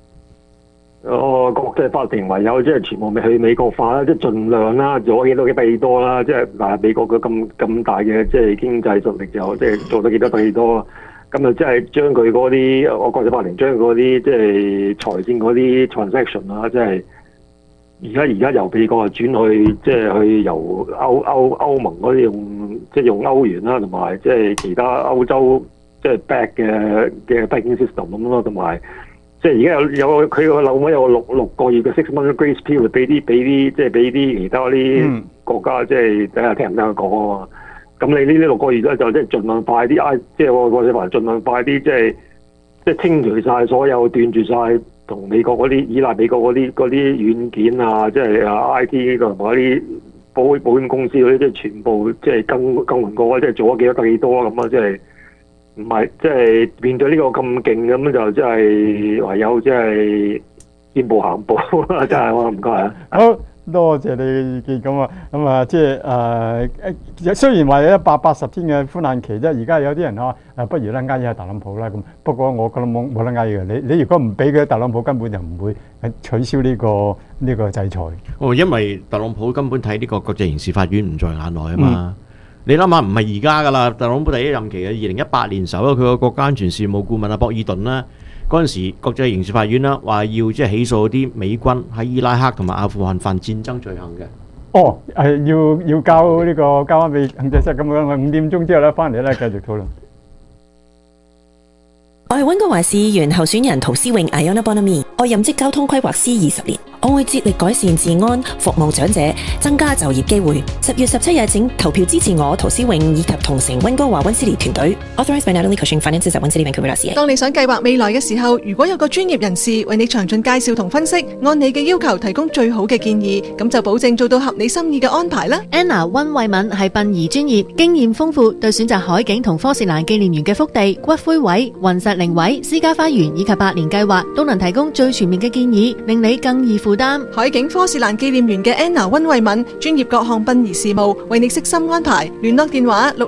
國際法庭唯有即係全部咪去美國化啦，即係盡量啦，做幾多幾多啦，即係嗱美國嘅咁大嘅即係經濟實力就即係做得幾多得幾多啦。咁就即係將佢嗰啲國際法庭將嗰啲即係財政嗰啲 transaction 啦，即係而家由美國轉去即係去由歐盟嗰啲用歐元啦，同埋即係其他歐洲即係 back 嘅 banking system 咁咯，同埋。即係而家有佢個樓面有個6個月嘅6 month grace period 俾啲其他啲國家即係睇下聽唔聽佢講啊嘛。咁你呢6個月咧就即係盡量快啲，即係我哋話盡量快啲，即係清除晒所有斷絕晒同美國嗰啲依賴美國嗰啲軟件啊，即係IT 同埋嗰啲保險公司嗰啲，即係全部即係更換過，即係做咗幾多得幾多咁啊，即係。唔係，即係面對呢個咁勁咁就即係唯有即係見步行步啦，真係我唔該啊。 好多謝你嘅意見咁啊，即係雖然話有180天嘅寬限期啫，而家有啲人話不如咧嗌下特朗普啦咁。不過我覺得冇得嗌嘅，你如果唔俾佢特朗普，根本就唔會取消呢個制裁。 因為特朗普根本睇呢個國際刑事法院唔在眼內啊嘛。你諗下，唔係而家噶啦，特朗普第一任期嘅2018年時候，佢個國家安全事務顧問博爾頓啦，嗰陣時國際刑事法院啦話要即係起訴啲美軍喺伊拉克同埋阿富汗犯戰爭罪行嘅。 係要交翻俾行政室咁樣，5點鐘之後咧翻嚟咧繼續討論。 我係溫哥華市議員候選人陶思穎 Iona Bonamy， 我任職交通規劃師20年，我會致力改善治安，服務長者，增加就業機會。10月17日請投票支持我陶思穎以及同城溫哥華溫斯利團隊。Authorized by Natalie Cushing Finances at 溫斯利 Vancouver.ca。 當你想計劃未來嘅時候，如果有個專業人士為你詳盡介紹同分析，按你嘅要求提供最好嘅建議，咁就保證做到合你心意嘅安排啦。 Anna 溫慧敏係殯儀專業，經驗豐富，對選擇海景同科士蘭紀念園嘅福地、骨灰位、雲石靈位、私家花園以及百年計劃都能提供最全面嘅建議，令你更易負擔。 海景科士蘭紀念園嘅 Anna 溫慧敏專業各項殯儀事務，為你悉心安排。聯絡電話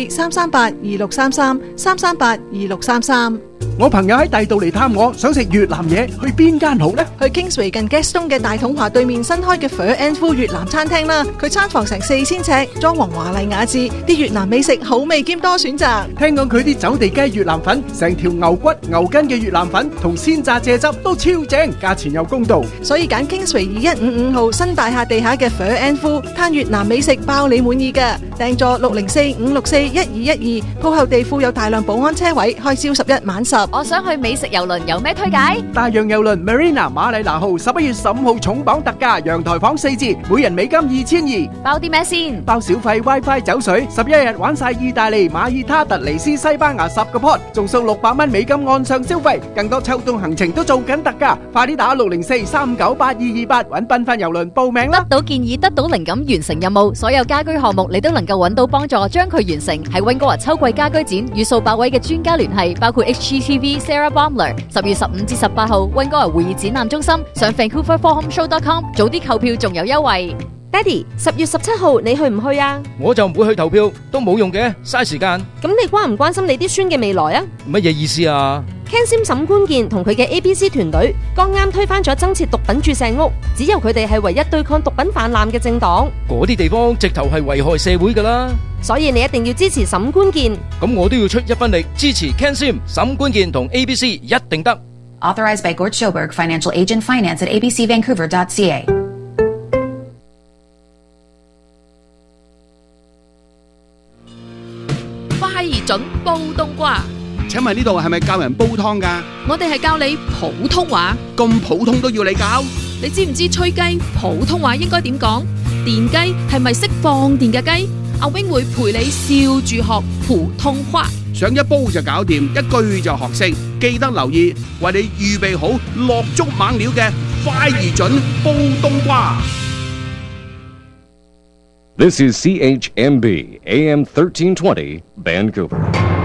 604-338-2633，338-2633。 我朋友喺第度嚟探我，想食越南嘢，去邊間好呢？ 去 Kingsway 近 Gaston 嘅大統華對面新開嘅 Pho and Phu 越南餐廳啦。佢餐房成4000尺，裝潢華麗雅致，啲越南美食好味兼多選擇。 聽講佢啲走地雞越南粉，成條牛骨牛筋嘅越南粉同鮮榨蔗汁都超正，價錢又公道。 所以揀 Kingsway 2155號新大廈地下嘅 Pho and Phu， 嘆越南美食包你滿意㗎。 訂座604-564-1212，鋪後地庫有大量保安車位，開朝11晚10。 我想去美食郵輪，有咩推介？ 大洋郵輪 Marina 馬里拿號11月15號重磅特價，陽台房4字，每人美金2200。 包啲咩先？ 包小費 WiFi 酒水，11日玩晒意大利、馬爾他、突尼斯、西班牙10個 pot，仲送600蚊美金岸上消費，更多秋冬行程都做緊特價，快啲打604-398-228揾繽紛郵輪報名啦！ 得到建議，得到靈感，完成任務，所有家居項目你都能夠揾到幫助，將佢完成。喺溫哥華秋季家居展與數百位嘅專家聯繫，包括 HGTV Sarah Baumler。10月15至18號溫哥華會議展覽中心，上 VancouverForHomeShow.com 早啲購票仲有優惠。 爹哋，10月17號你去唔去啊？ 我就唔會去投票，都冇用嘅，嘥時間。 咁你關唔關心你啲孫嘅未來啊？ 乜嘢意思啊 ？Ken Sim 沈官健同佢嘅 ABC 團隊剛啱推翻咗增設毒品注射屋，只有佢哋係唯一對抗毒品氾濫嘅政黨。 嗰啲地方直頭係危害社會㗎啦。 所以你一定要支持沈官健。 咁我都要出一分力支持 Ken Sim 沈官健同 ABC 一定得。 Authorized by Gord Schoberg, Financial Agent, Finance at abcvancouver.ca。 快而準煲冬瓜。 請問呢度係咪教人煲湯㗎？ 我哋係教你普通話。 咁普通都要你教？ 你知唔知吹雞普通話應該點講？電雞係咪識放電嘅雞？阿 wing 會陪你笑住學普通話。 想一煲就搞掂，一句就學識。記得留意，為你預備好落足猛料嘅快而準煲冬瓜。 This is CHMB AM 1320 Vancouver。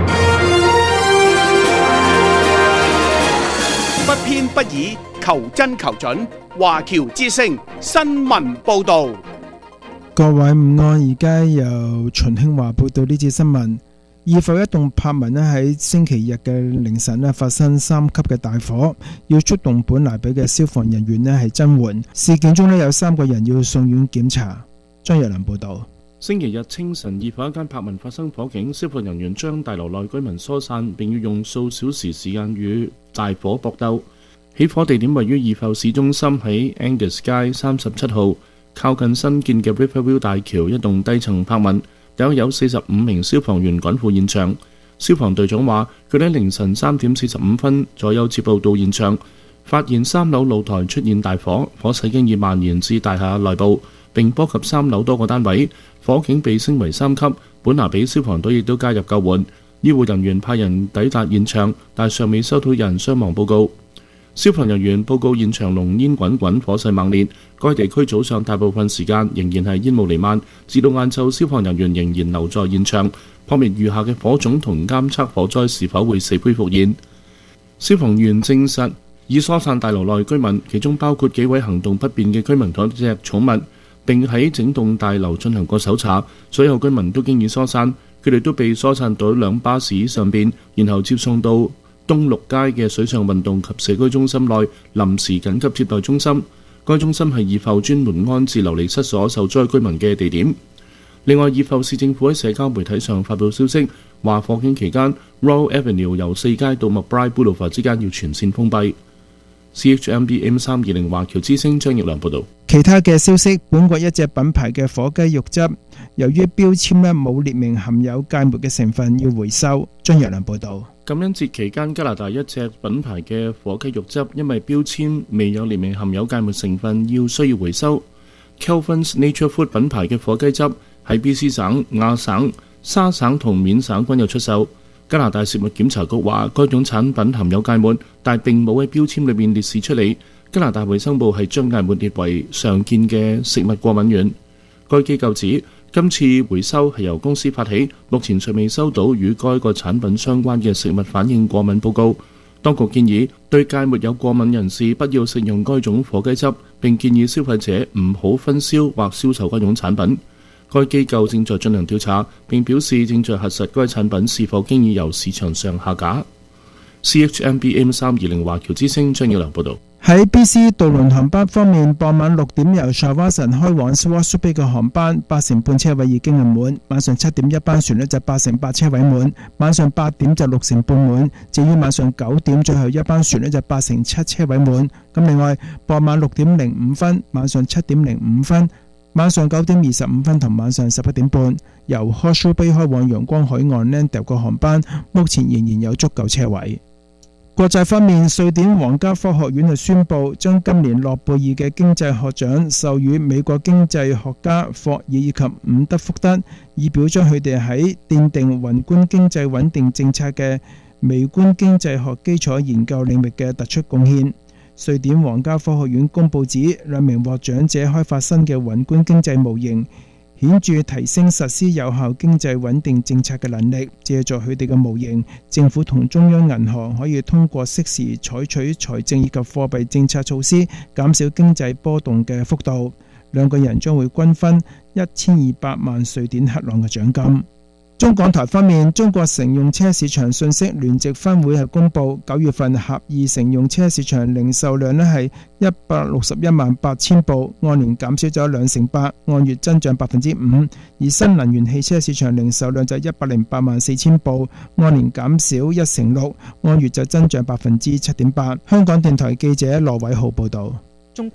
不偏不倚，求真求準。華僑之聲新聞報導。 各位午安，而家由秦興華報道呢節新聞。二埠一棟柏文咧喺星期日嘅凌晨咧發生3級嘅大火，要出動本拿比嘅消防人員咧係增援。事件中咧有3個人要送院檢查。張若良報道。 星期日清晨，二埠一間柏文發生火警，消防人員將大樓內居民疏散，並要用數小時時間與大火搏鬥。起火地點位於二埠市中心，喺 Angus 街37號，靠近新建嘅 Riverview 大橋一棟低層柏文。有45名消防員趕赴現場。消防隊長話，佢哋喺凌晨3點45分左右接報到現場，發現3樓露台出現大火，火勢經已蔓延至大廈內部，並波及3樓多個單位。火警被升為3級，本拿比消防隊亦都加入救援。醫護人員派人抵達現場，但尚未收到有人傷亡報告。消防人員報告現場濃煙滾滾，火勢猛烈。該地區早上大部分時間仍然係煙霧彌漫，至到晏晝，消防人員仍然留在現場，撲滅餘下嘅火種同監測火災是否會死灰復燃。消防員證實已疏散大樓內居民，其中包括幾位行動不便嘅居民同一隻寵物，並喺整棟大樓進行過搜查。所有居民都經已疏散，佢哋都被疏散到2巴士上邊，然後接送到東綠街嘅水上運動及社區中心內臨時緊急接待中心。該中心係二埠專門安置流離失所受災居民嘅地點。另外，二埠市政府喺社交媒體上發布消息，話火警期間 Royal Avenue 由4街到 McBride Boulevard 之間要全線封閉。CHMB M320 華僑之聲張奕良報導。 其他嘅消息，本國一隻品牌嘅火雞肉汁，由於標籤咧冇列明含有芥末嘅成分，要回收。張奕良報導。 感恩節期間，加拿大一隻品牌嘅火雞肉汁因為標籤未有列明含有芥末成分，需要回收。Kelvin's Nature Food 品牌嘅火雞汁喺 BC 省、亞省、沙省同緬省均有出售。加拿大食物檢查局話，該種產品含有芥末，但並冇喺標籤裏面列示出嚟。加拿大衛生部係將芥末列為常見嘅食物過敏源。該機構指，今次回收係由公司發起，目前尚未收到與該個產品相關嘅食物反應過敏報告。當局建議對芥末有過敏人士不要食用該種火雞汁，並建議消費者唔好分銷或銷售該種產品。該機構正在進行調查，並表示正在核實該產品是否經已由市場上下架。CHMB M320 華僑之聲張耀良報導。 喺 BC 渡輪航班方面，傍晚6點由 Shawson 開往 Swansea Bay 嘅航班8成半車位已經係滿，晚上7點一班船就8成8車位滿，晚上8點就6成半滿，至於晚上9點最後一班船就8成7車位滿。咁另外，傍晚6點05分、晚上7點05分、 晚上9點25分同晚上11點半，由 Horseshoe Bay 開往陽光海岸 Landau 個航班，目前仍然有足夠車位。國際方面，瑞典皇家科學院宣布將今年諾貝爾嘅經濟學獎授予美國經濟學家霍爾以及伍德福德，以表彰佢哋喺奠定宏觀經濟穩定政策嘅微觀經濟學基礎研究領域嘅突出貢獻。瑞典皇家科學院公佈指，兩名獲獎者開發新嘅宏觀經濟模型，顯著提升實施有效經濟穩定政策嘅能力。借助佢哋嘅模型，政府同中央銀行可以通過適時採取財政以及貨幣政策措施，減少經濟波動嘅幅度。兩個人將會均分1200萬瑞典克朗嘅獎金。中港台方面，中國乘用車市場信息聯席分會公佈9月份合二乘用車市場零售量係161萬8千部，按年減少咗2.8%，按月增長5%。而新能源汽車市場零售量就108萬4千部，按年減少1.6%，按月就增長7.8%。香港電台記者羅偉浩報導。